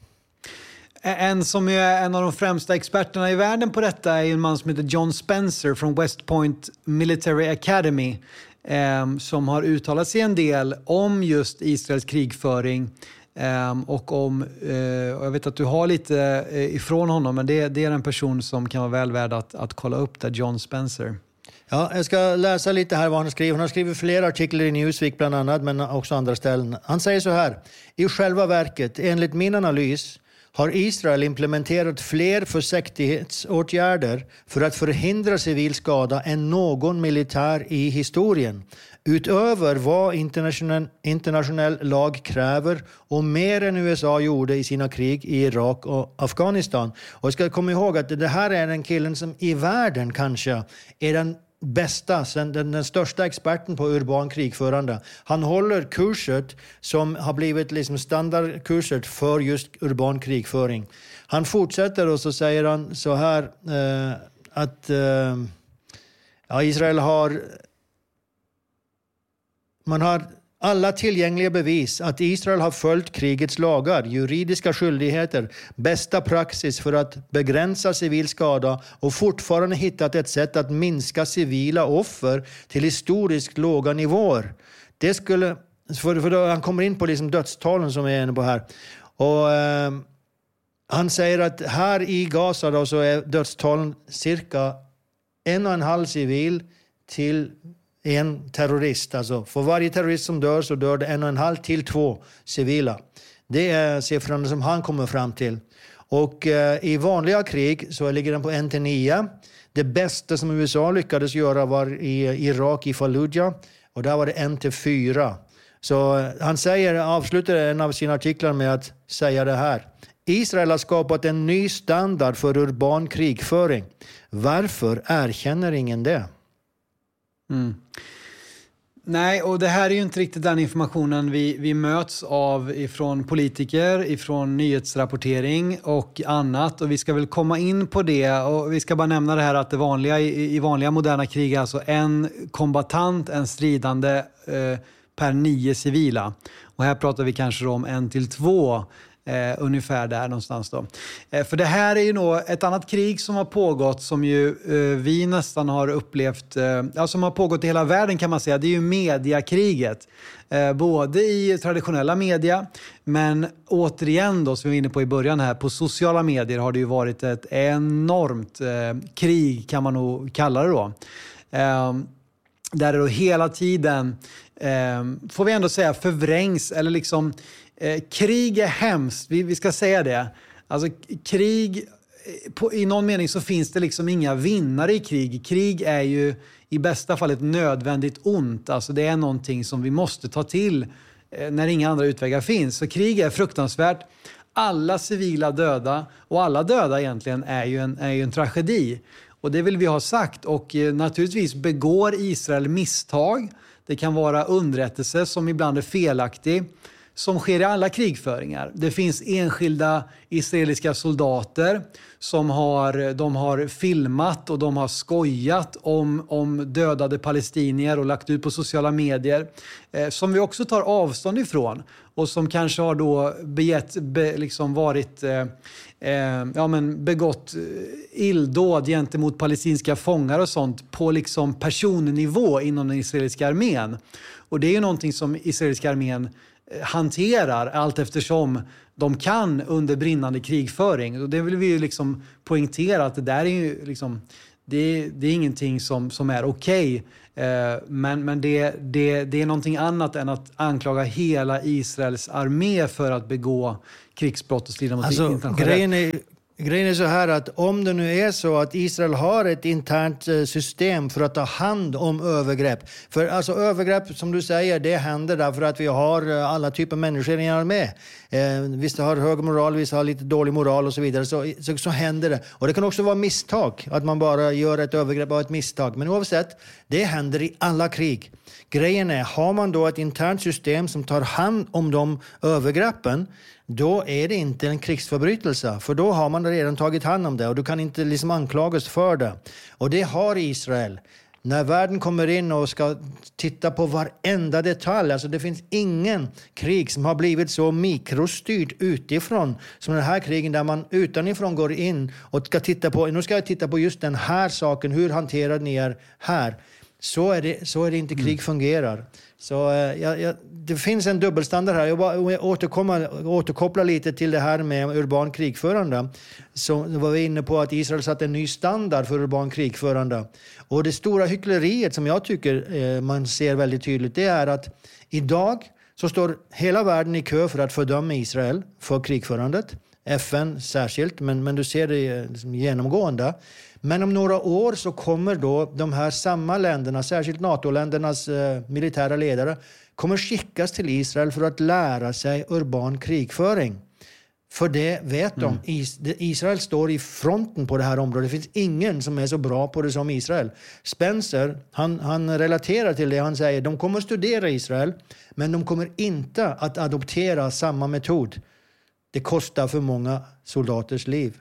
En som är en av de främsta experterna i världen på detta är en man som heter John Spencer från West Point Military Academy eh, som har uttalat sig en del om just Israels krigföring. Um, och om, uh, och jag vet att du har lite uh, ifrån honom, men det, det är en person som kan vara väl värd att, att kolla upp där, John Spencer. Ja, jag ska läsa lite här vad han skriver. Han har skrivit flera artiklar i Newsweek bland annat, men också andra ställen. Han säger så här: i själva verket, enligt min analys, har Israel implementerat fler försiktighetsåtgärder för att förhindra civil skada än någon militär i historien. Utöver vad internationell, internationell lag kräver och mer än U S A gjorde i sina krig i Irak och Afghanistan. Och jag ska komma ihåg att det här är en killen som i världen kanske är den bästa, den, den största experten på urban krigförande. Han håller kurset som har blivit liksom standardkurset för just urban krigföring. Han fortsätter och så säger han så här eh, att eh, ja, Israel har man har alla tillgängliga bevis att Israel har följt krigets lagar, juridiska skyldigheter, bästa praxis för att begränsa civil skada och fortfarande hittat ett sätt att minska civila offer till historiskt låga nivåer. Det skulle, för, för då han kommer in på liksom dödstalen som är inne på här. Och eh, han säger att här i Gaza då så är dödstalen cirka en och en halv civil till en terrorist. Alltså för varje terrorist som dör så dör det en och en halv till två civila. Det är siffrorna som han kommer fram till. Och eh, i vanliga krig så ligger den på en till nio. Det bästa som U S A lyckades göra var i Irak, i Fallujah. Och där var det en till fyra. Så eh, han säger, avslutar en av sina artiklar med att säga det här: Israel har skapat en ny standard för urban krigföring. Varför erkänner ingen det? Mm. Nej, och det här är ju inte riktigt den informationen vi, vi möts av ifrån politiker, ifrån nyhetsrapportering och annat. Och vi ska väl komma in på det, och vi ska bara nämna det här att det vanliga i, i vanliga moderna krig är alltså en kombatant, en stridande eh, per nio civila. Och här pratar vi kanske om en till två. Eh, ungefär där någonstans då. Eh, för det här är ju nog ett annat krig som har pågått, som ju eh, vi nästan har upplevt, eh, ja, som har pågått i hela världen kan man säga. Det är ju mediakriget. Eh, både i traditionella media, men återigen då, som vi var inne på i början här, på sociala medier har det ju varit ett enormt eh, krig, kan man nog kalla det då. Eh, där det då hela tiden, eh, får vi ändå säga, förvrängs eller liksom Eh, krig är hemskt, vi, vi ska säga det. Alltså krig, på, i någon mening så finns det liksom inga vinnare i krig. Krig är ju i bästa fall ett nödvändigt ont. Alltså det är någonting som vi måste ta till eh, när inga andra utvägar finns. Så krig är fruktansvärt. Alla civila döda, och alla döda egentligen, är ju en, är ju en tragedi. Och det vill vi ha sagt. Och eh, naturligtvis begår Israel misstag. Det kan vara underrättelse som ibland är felaktig. som sker i alla krigföringar. Det finns enskilda israeliska soldater som har, de har filmat och de har skojat om, om dödade palestinier och lagt ut på sociala medier. Eh, som vi också tar avstånd ifrån och som kanske har då begett, be, liksom varit... Eh, Eh, ja, men begått illdåd gentemot palestinska fångar och sånt på liksom personnivå inom den israeliska armén. Och det är ju någonting som israeliska armén hanterar allt eftersom de kan under brinnande krigföring. Och det vill vi ju liksom poängtera att det där är ju liksom, det, det är ingenting som, som är okej. Eh, men men det, det, det är någonting annat än att anklaga hela Israels armé för att begå krigsbrott och strida mot alltså, internationella. Grejen är, grejen är så här att om det nu är så att Israel har ett internt system för att ta hand om övergrepp. För alltså övergrepp som du säger, det händer därför att vi har alla typer av människor i en armé. Eh, vissa har hög moral, vissa har lite dålig moral och så vidare. Så, så, så händer det. Och det kan också vara misstag, att man bara gör ett övergrepp av ett misstag. Men oavsett, det händer i alla krig. Grejen är, har man då ett internt system som tar hand om de övergreppen, då är det inte en krigsförbrytelse. För då har man redan tagit hand om det och du kan inte liksom anklagas för det. Och det har Israel. När världen kommer in och ska titta på varenda detalj, alltså det finns ingen krig som har blivit så mikrostyrt utifrån som den här krigen där man utanifrån går in och ska titta på, nu ska jag titta på just den här saken, hur hanterar ni er här? Så är det, så är det inte krig mm. fungerar. Så eh, jag, jag, det finns en dubbelstandard här. Jag bara återkommer, återkopplar lite till det här med urban krigförande. Så var vi inne på att Israel satt en ny standard för urban krigförande. Och det stora hyckleriet som jag tycker eh, man ser väldigt tydligt, det är att idag så står hela världen i kö för att fördöma Israel för krigförandet. F N särskilt, men, men du ser det liksom genomgående. Men om några år så kommer då de här samma länderna, särskilt NATO-ländernas eh, militära ledare, kommer skickas till Israel för att lära sig urban krigföring. För det vet de. Mm. Is- Israel står i fronten på det här området. Det finns ingen som är så bra på det som Israel. Spencer, han, han relaterar till det. Han säger, de kommer att studera Israel, men de kommer inte att adoptera samma metod. Det kostar för många soldaters liv.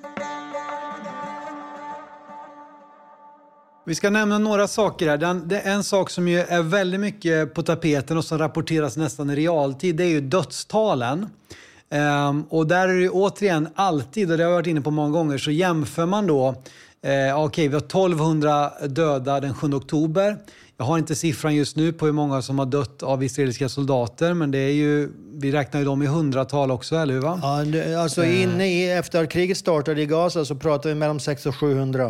Vi ska nämna några saker här. Det är en sak som ju är väldigt mycket på tapeten och som rapporteras nästan i realtid. Det är ju dödstalen. Um, och där är det återigen alltid, och det har jag varit inne på många gånger, så jämför man då, eh, okej okay, vi har tolvhundra döda den sjunde oktober. Jag har inte siffran just nu på hur många som har dött av israeliska soldater, men det är ju, vi räknar ju dem i hundratal också, eller hur va? Ja, alltså inne i, efter kriget startade i Gaza så pratar vi mellan sex och sjuhundra.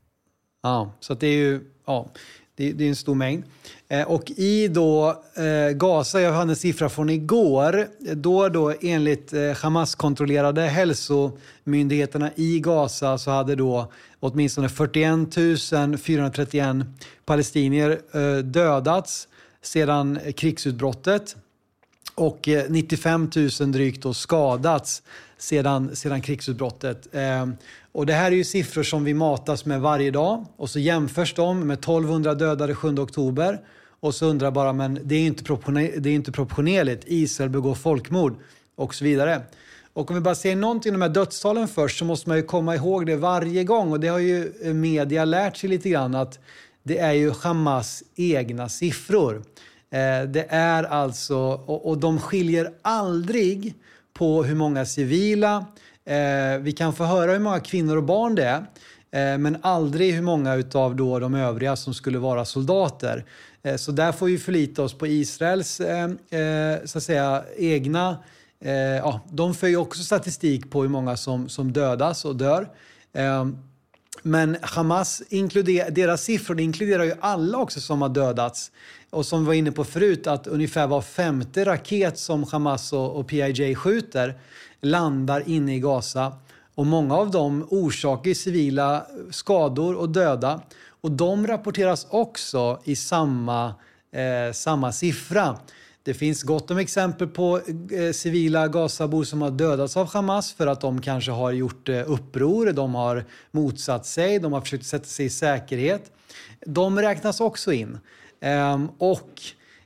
Ja, så att det är ju, ja, det, det är en stor mängd. Eh, och i då eh, Gaza, jag hade en siffra från igår, då då enligt eh, Hamas-kontrollerade hälsomyndigheterna i Gaza så hade då åtminstone fyrtioen tusen fyrahundratrettioen palestinier eh, dödats sedan krigsutbrottet och eh, nittiofem tusen drygt då skadats sedan, sedan krigsutbrottet. Eh, och det här är ju siffror som vi matas med varje dag och så jämförs de med tolvhundra dödade sjunde oktober och så undrar bara, men det är inte proportionerligt, det är inte proportionerligt. Israel begår folkmord och så vidare. Och om vi bara ser någonting om de här dödstalen först så måste man ju komma ihåg det varje gång, och det har ju media lärt sig lite grann, att det är ju Hamas egna siffror. Eh, det är alltså, och, och de skiljer aldrig på hur många civila. Eh, vi kan få höra hur många kvinnor och barn det är, eh, men aldrig hur många utav då de övriga som skulle vara soldater. Eh, så där får vi förlita oss på Israels eh, eh, så att säga egna. Eh, ja, de för ju också statistik på hur många som, som dödas och dör. Eh, men Hamas inkluderar, deras siffror inkluderar ju alla också som har dödats. Och som vi var inne på förut, att ungefär var femte raket som Hamas och, och P I J skjuter landar inne i Gaza. Och många av dem orsakar civila skador och döda. Och de rapporteras också i samma, eh, samma siffra. Det finns gott om exempel på eh, civila Gazabor som har dödats av Hamas för att de kanske har gjort eh, uppror, de har motsatt sig, de har försökt sätta sig i säkerhet. De räknas också in. Um, och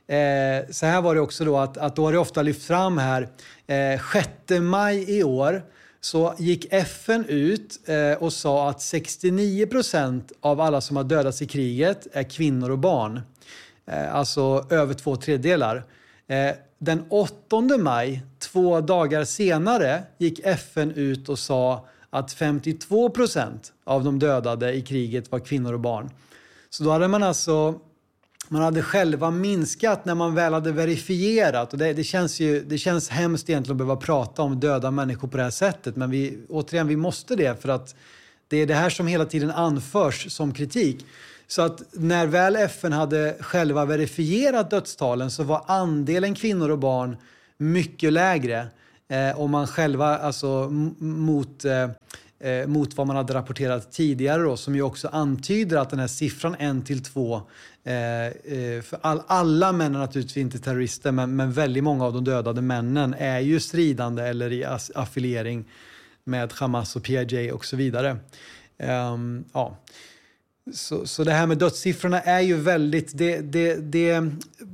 Eh, så här var det också då att, att då har det ofta lyft fram här. Eh, sjätte maj i år så gick F N ut eh, och sa att sextionio procent av alla som har dödats i kriget är kvinnor och barn. Eh, alltså över två tredjedelar. Eh, den åttonde maj, två dagar senare, gick F N ut och sa att femtiotvå procent av de dödade i kriget var kvinnor och barn. Så då hade man alltså... Man hade själva minskat när man väl hade verifierat. Och det, det, känns ju, det känns hemskt egentligen att behöva prata om döda människor på det här sättet. Men vi, återigen, vi måste det för att det är det här som hela tiden anförs som kritik. Så att när väl F N hade själva verifierat dödstalen så var andelen kvinnor och barn mycket lägre. Eh, om man själva, alltså m- mot... Eh, Eh, mot vad man hade rapporterat tidigare då, som ju också antyder att den här siffran en till två eh, eh, för all, alla män är naturligtvis inte terrorister, men, men väldigt många av de dödade männen är ju stridande eller i as, affiliering med Hamas och P I J och så vidare. Um, ja. Så, så det här med dödssiffrorna är ju väldigt... Det, det, det, det,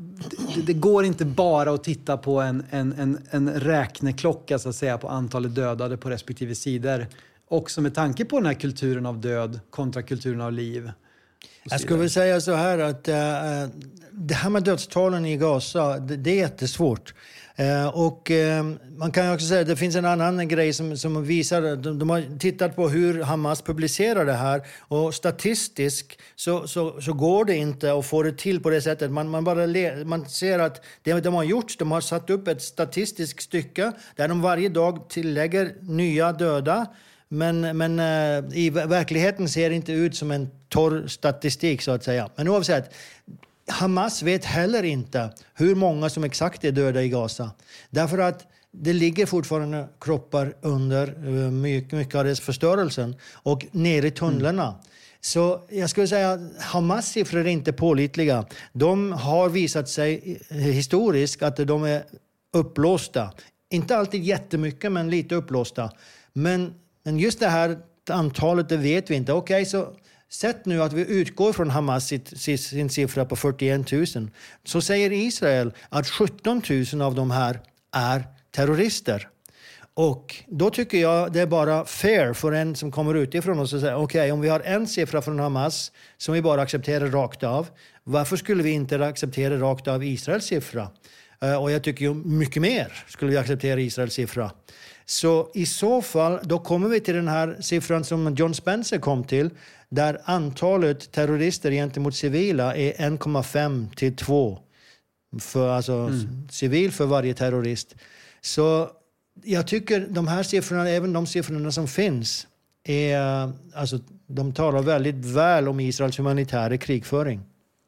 det går inte bara att titta på en, en, en, en räkneklocka så att säga, på antalet dödade på respektive sidor. Också med tanke på den här kulturen av död kontra kulturen av liv. Jag skulle vilja säga så här att äh, det här med dödstalen i Gaza, det, det är jättesvårt. Uh, och uh, man kan ju också säga att det finns en annan grej som, som visar, de, de har tittat på hur Hamas publicerar det här, och statistiskt så, så, så går det inte att få det till på det sättet. Man, man, bara le, man ser att det de har gjort, de har satt upp ett statistiskt stycke där de varje dag tillägger nya döda, men, men uh, i verkligheten ser det inte ut som en torr statistik så att säga. Men oavsett, Hamas vet heller inte hur många som exakt är döda i Gaza. Därför att det ligger fortfarande kroppar under mycket, mycket av dess förstörelsen och ner i tunnlarna. Mm. Så jag skulle säga att Hamas siffror är inte pålitliga. De har visat sig historiskt att de är upplåsta. Inte alltid jättemycket, men lite upplåsta. Men, men just det här antalet, det vet vi inte. Okej, okay, så... Sätt nu att vi utgår från Hamas sin siffra på fyrtioen tusen. Så säger Israel att sjutton tusen av de här är terrorister. Och då tycker jag det är bara fair för en som kommer utifrån och säger okej, okay, om vi har en siffra från Hamas som vi bara accepterar rakt av, varför skulle vi inte acceptera rakt av Israels siffra? Uh, och jag tycker ju mycket mer skulle vi acceptera Israels siffra. Så i så fall, då kommer vi till den här siffran som John Spencer kom till, där antalet terrorister gentemot civila är en komma fem till två för, alltså, mm. civil för varje terrorist. Så jag tycker de här siffrorna, även de siffrorna som finns, är, alltså, de talar väldigt väl om Israels humanitära krigföring.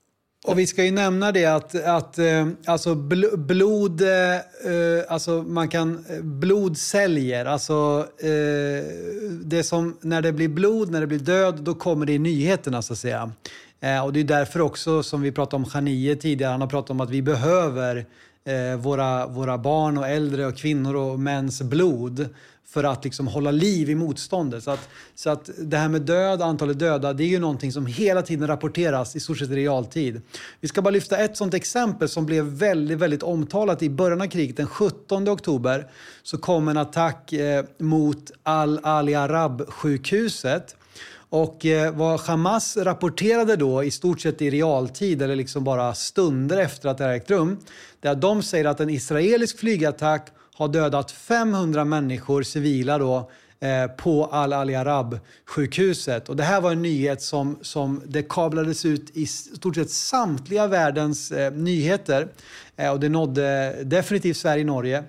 Och vi ska ju nämna det att, att eh, alltså bl- blod, eh, alltså man kan, blod säljer. Alltså eh, det som, när det blir blod, när det blir död, då kommer det i nyheterna så att säga. Eh, och det är därför också som vi pratade om Khanie tidigare, han har pratat om att vi behöver eh, våra, våra barn och äldre och kvinnor och mäns blod för att liksom hålla liv i motståndet. Så att, så att det här med död, antalet döda, det är ju någonting som hela tiden rapporteras i stort sett i realtid. Vi ska bara lyfta ett sånt exempel som blev väldigt, väldigt omtalat i början av kriget. Den sjuttonde oktober så kom en attack eh, mot Al-Ali Arab-sjukhuset. Och eh, vad Hamas rapporterade då i stort sett i realtid, eller liksom bara stunder efter att det har ägt rum, det är att de säger att en israelisk flygattack har dödat femhundra människor, civila då, eh, på Al-Ali Arab-sjukhuset. Och det här var en nyhet som, som det kablades ut i stort sett samtliga världens eh, nyheter. Eh, och det nådde definitivt Sverige och Norge.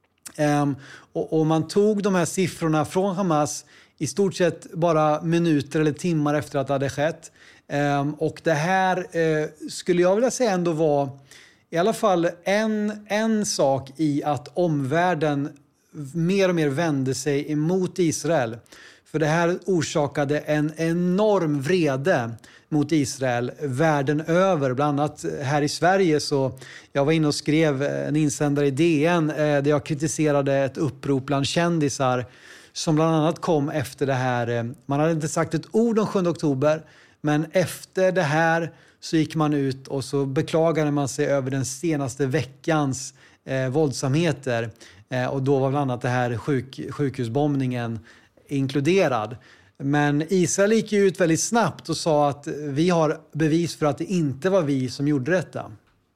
Eh, och, och man tog de här siffrorna från Hamas i stort sett bara minuter eller timmar efter att det hade skett. Eh, och det här eh, skulle jag vilja säga ändå var i alla fall en, en sak i att omvärlden mer och mer vände sig emot Israel. För det här orsakade en enorm vrede mot Israel världen över. Bland annat här i Sverige så jag var inne och skrev en insändare i D N där jag kritiserade ett upprop bland kändisar som bland annat kom efter det här. Man hade inte sagt ett ord om sjunde oktober. Men efter det här så gick man ut och så beklagade man sig över den senaste veckans eh, våldsamheter. Eh, och då var bland annat det här sjuk, sjukhusbombningen inkluderad. Men Israel gick ju ut väldigt snabbt och sa att vi har bevis för att det inte var vi som gjorde detta.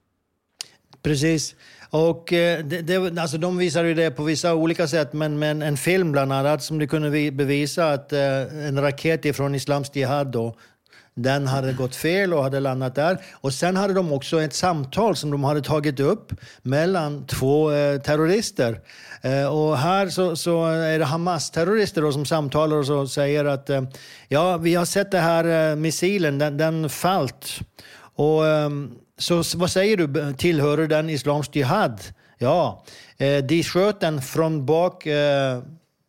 Precis. Och eh, det, det, alltså de visar ju det på vissa olika sätt, men, men en film bland annat som det kunde bevisa att eh, en raket ifrån Islamsk Jihad då, den hade gått fel och hade landat där. Och sen hade de också ett samtal som de hade tagit upp mellan två eh, terrorister. Eh, och här så, så är det Hamas-terrorister då, som samtalar och så säger att eh, ja, vi har sett det här eh, missilen, den, den fallt. Och eh, så vad säger du, tillhör den Islamsk Jihad? Ja, eh, de sköt den från bak eh,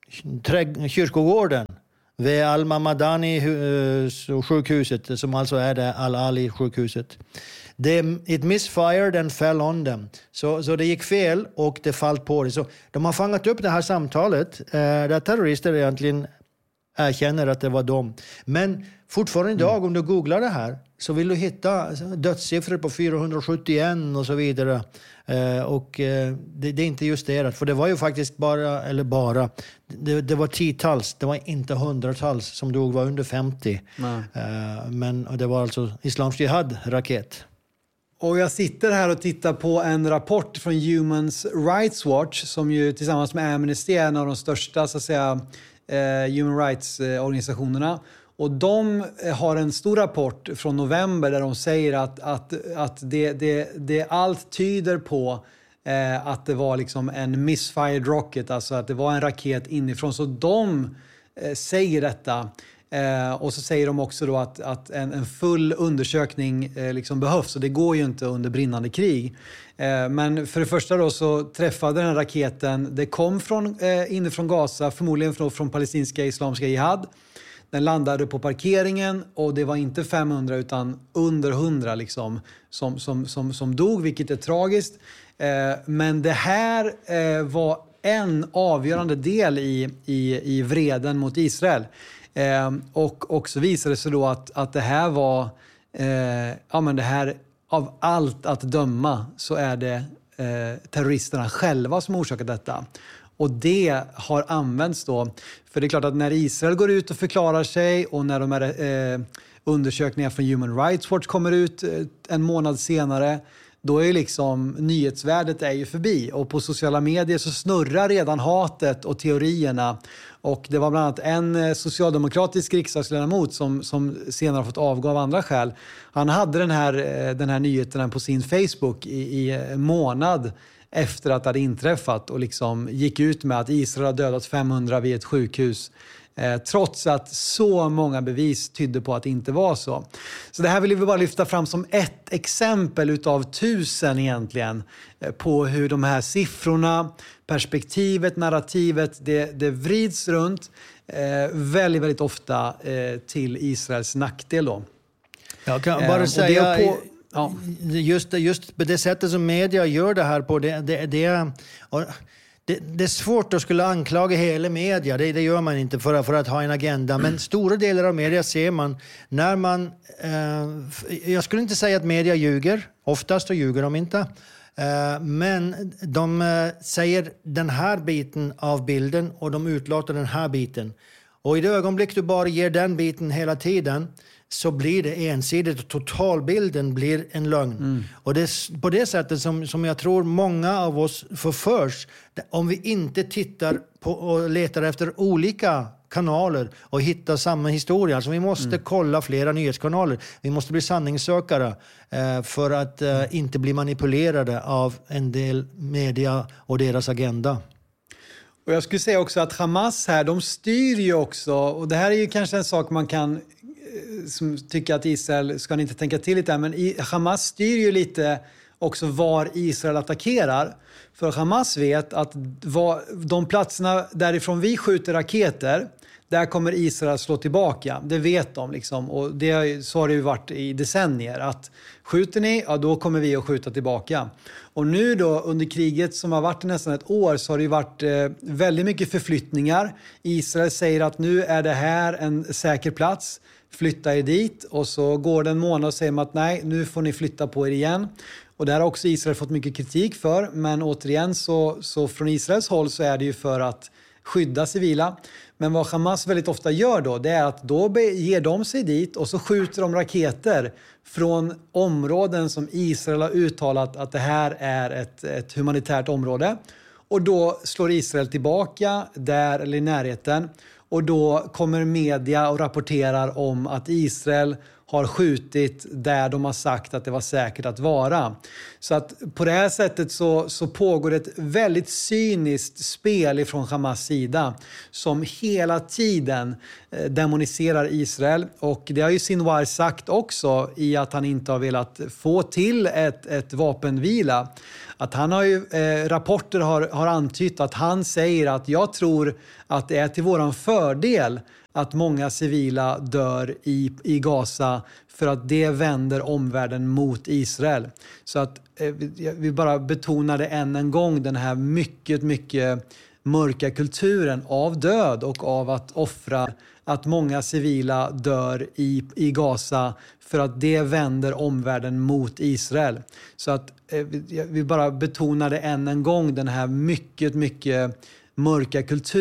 trä- kyrkogården vid Al-Mamadani uh, sjukhuset, som alltså är det Al-Ali sjukhuset. Det, it misfired and fell on them. Så, så det gick fel och det fallt på det. Så de har fangat upp det här samtalet eh, där terrorister egentligen erkänner att det var dem. Men fortfarande idag, mm. om du googlar det här, så vill du hitta dödssiffror på fyrahundrasjuttioen och så vidare. Eh, och eh, det, det är inte justerat. För det var ju faktiskt bara, eller bara, det, det var tiotals, det var inte hundratals som dog, var under femtio. Eh, men och det var alltså Islamsk Jihad-raket. Och jag sitter här och tittar på en rapport från Human Rights Watch, som ju tillsammans med Amnesty är en av de största, så att säga, eh, human rights-organisationerna. Och de har en stor rapport från november där de säger att, att, att det, det, det allt tyder på eh, att det var liksom en misfired rocket, alltså att det var en raket inifrån. Så de eh, säger detta. Eh, och så säger de också då att, att en, en full undersökning eh, liksom behövs, och det går ju inte under brinnande krig. Eh, men för det första då så träffade den här raketen, det kom från, eh, inifrån Gaza, förmodligen från, från palestinska Islamska Jihad. Den landade på parkeringen och det var inte femhundra utan under hundra liksom, som, som, som, som dog, vilket är tragiskt. Eh, men det här eh, var en avgörande del i, i, i vreden mot Israel. Eh, och också visade det sig då att, att det här var, eh, ja men det här, av allt att döma så är det eh, terroristerna själva som orsakat detta. Och det har använts då, för det är klart att när Israel går ut och förklarar sig och när de här eh, undersökningar från Human Rights Watch kommer ut eh, en månad senare, då är ju liksom nyhetsvärdet är ju förbi. Och på sociala medier så snurrar redan hatet och teorierna. Och det var bland annat en socialdemokratisk riksdagsledamot som, som senare har fått avgå av andra skäl. Han hade den här, den här nyheten på sin Facebook i, i en månad efter att det hade inträffat och liksom gick ut med att Israel har dödat femhundra vid ett sjukhus. Eh, trots att så många bevis tydde på att det inte var så. Så det här vill vi bara lyfta fram som ett exempel utav tusen egentligen eh, på hur de här siffrorna, perspektivet, narrativet, det, det vrids runt eh, väldigt, väldigt ofta eh, till Israels nackdel då. Jag kan bara eh, säga... På, ja. Just, just det sättet som media gör det här på, det, det, det, det, det är svårt att skulle anklaga hela media, det, det gör man inte för, för att ha en agenda, men stora delar av media ser man när man, eh, jag skulle inte säga att media ljuger, oftast så ljuger de inte, eh, men de eh, säger den här biten av bilden och de utlåter den här biten. Och i det ögonblick du bara ger den biten hela tiden, så blir det ensidigt och totalbilden blir en lögn. Mm. Och det är på det sättet som, som jag tror många av oss förförs. Om vi inte tittar på och letar efter olika kanaler och hittar samma historia. Alltså vi måste mm. kolla flera nyhetskanaler. Vi måste bli sanningssökare eh, för att eh, mm. inte bli manipulerade av en del media och deras agenda. Och jag skulle säga också att Hamas här, de styr ju också, och det här är ju kanske en sak man kan som tycker att Israel ska inte tänka till lite, men Hamas styr ju lite också var Israel attackerar. För Hamas vet att de platserna därifrån vi skjuter raketer, där kommer Israel slå tillbaka. Det vet de liksom. Och det, så har det ju varit i decennier. Att skjuter ni, ja då kommer vi att skjuta tillbaka. Och nu då under kriget som har varit nästan ett år, så har det ju varit eh, väldigt mycket förflyttningar. Israel säger att nu är det här en säker plats. flytta er dit. Och så går det en månad och säger man att nej, nu får ni flytta på er igen. Och det har också Israel fått mycket kritik för. Men återigen så, så från Israels håll så är det ju för att skydda civila. Men vad Hamas väldigt ofta gör då, det är att då ger de sig dit och så skjuter de raketer från områden som Israel har uttalat att det här är ett, ett humanitärt område. Och då slår Israel tillbaka där eller i närheten. Och då kommer media och rapporterar om att Israel har skjutit där de har sagt att det var säkert att vara. Så att på det här sättet så, så pågår ett väldigt cyniskt spel ifrån Hamas sida som hela tiden eh, demoniserar Israel. Och det har ju Sinwar sagt också i att han inte har velat få till ett, ett vapenvila. Att han har ju, eh, rapporter har, har antytt att han säger att jag tror att det är till våran fördel att många civila dör i, i Gaza för att det vänder omvärlden mot Israel. Så att eh, vi bara betonar det än en gång, den här mycket, mycket mörka kulturen av död och av att offra, att många civila dör i, i Gaza för att det vänder omvärlden mot Israel. Så att eh, vi bara betonar det än en gång, den här mycket, mycket mörka kulturen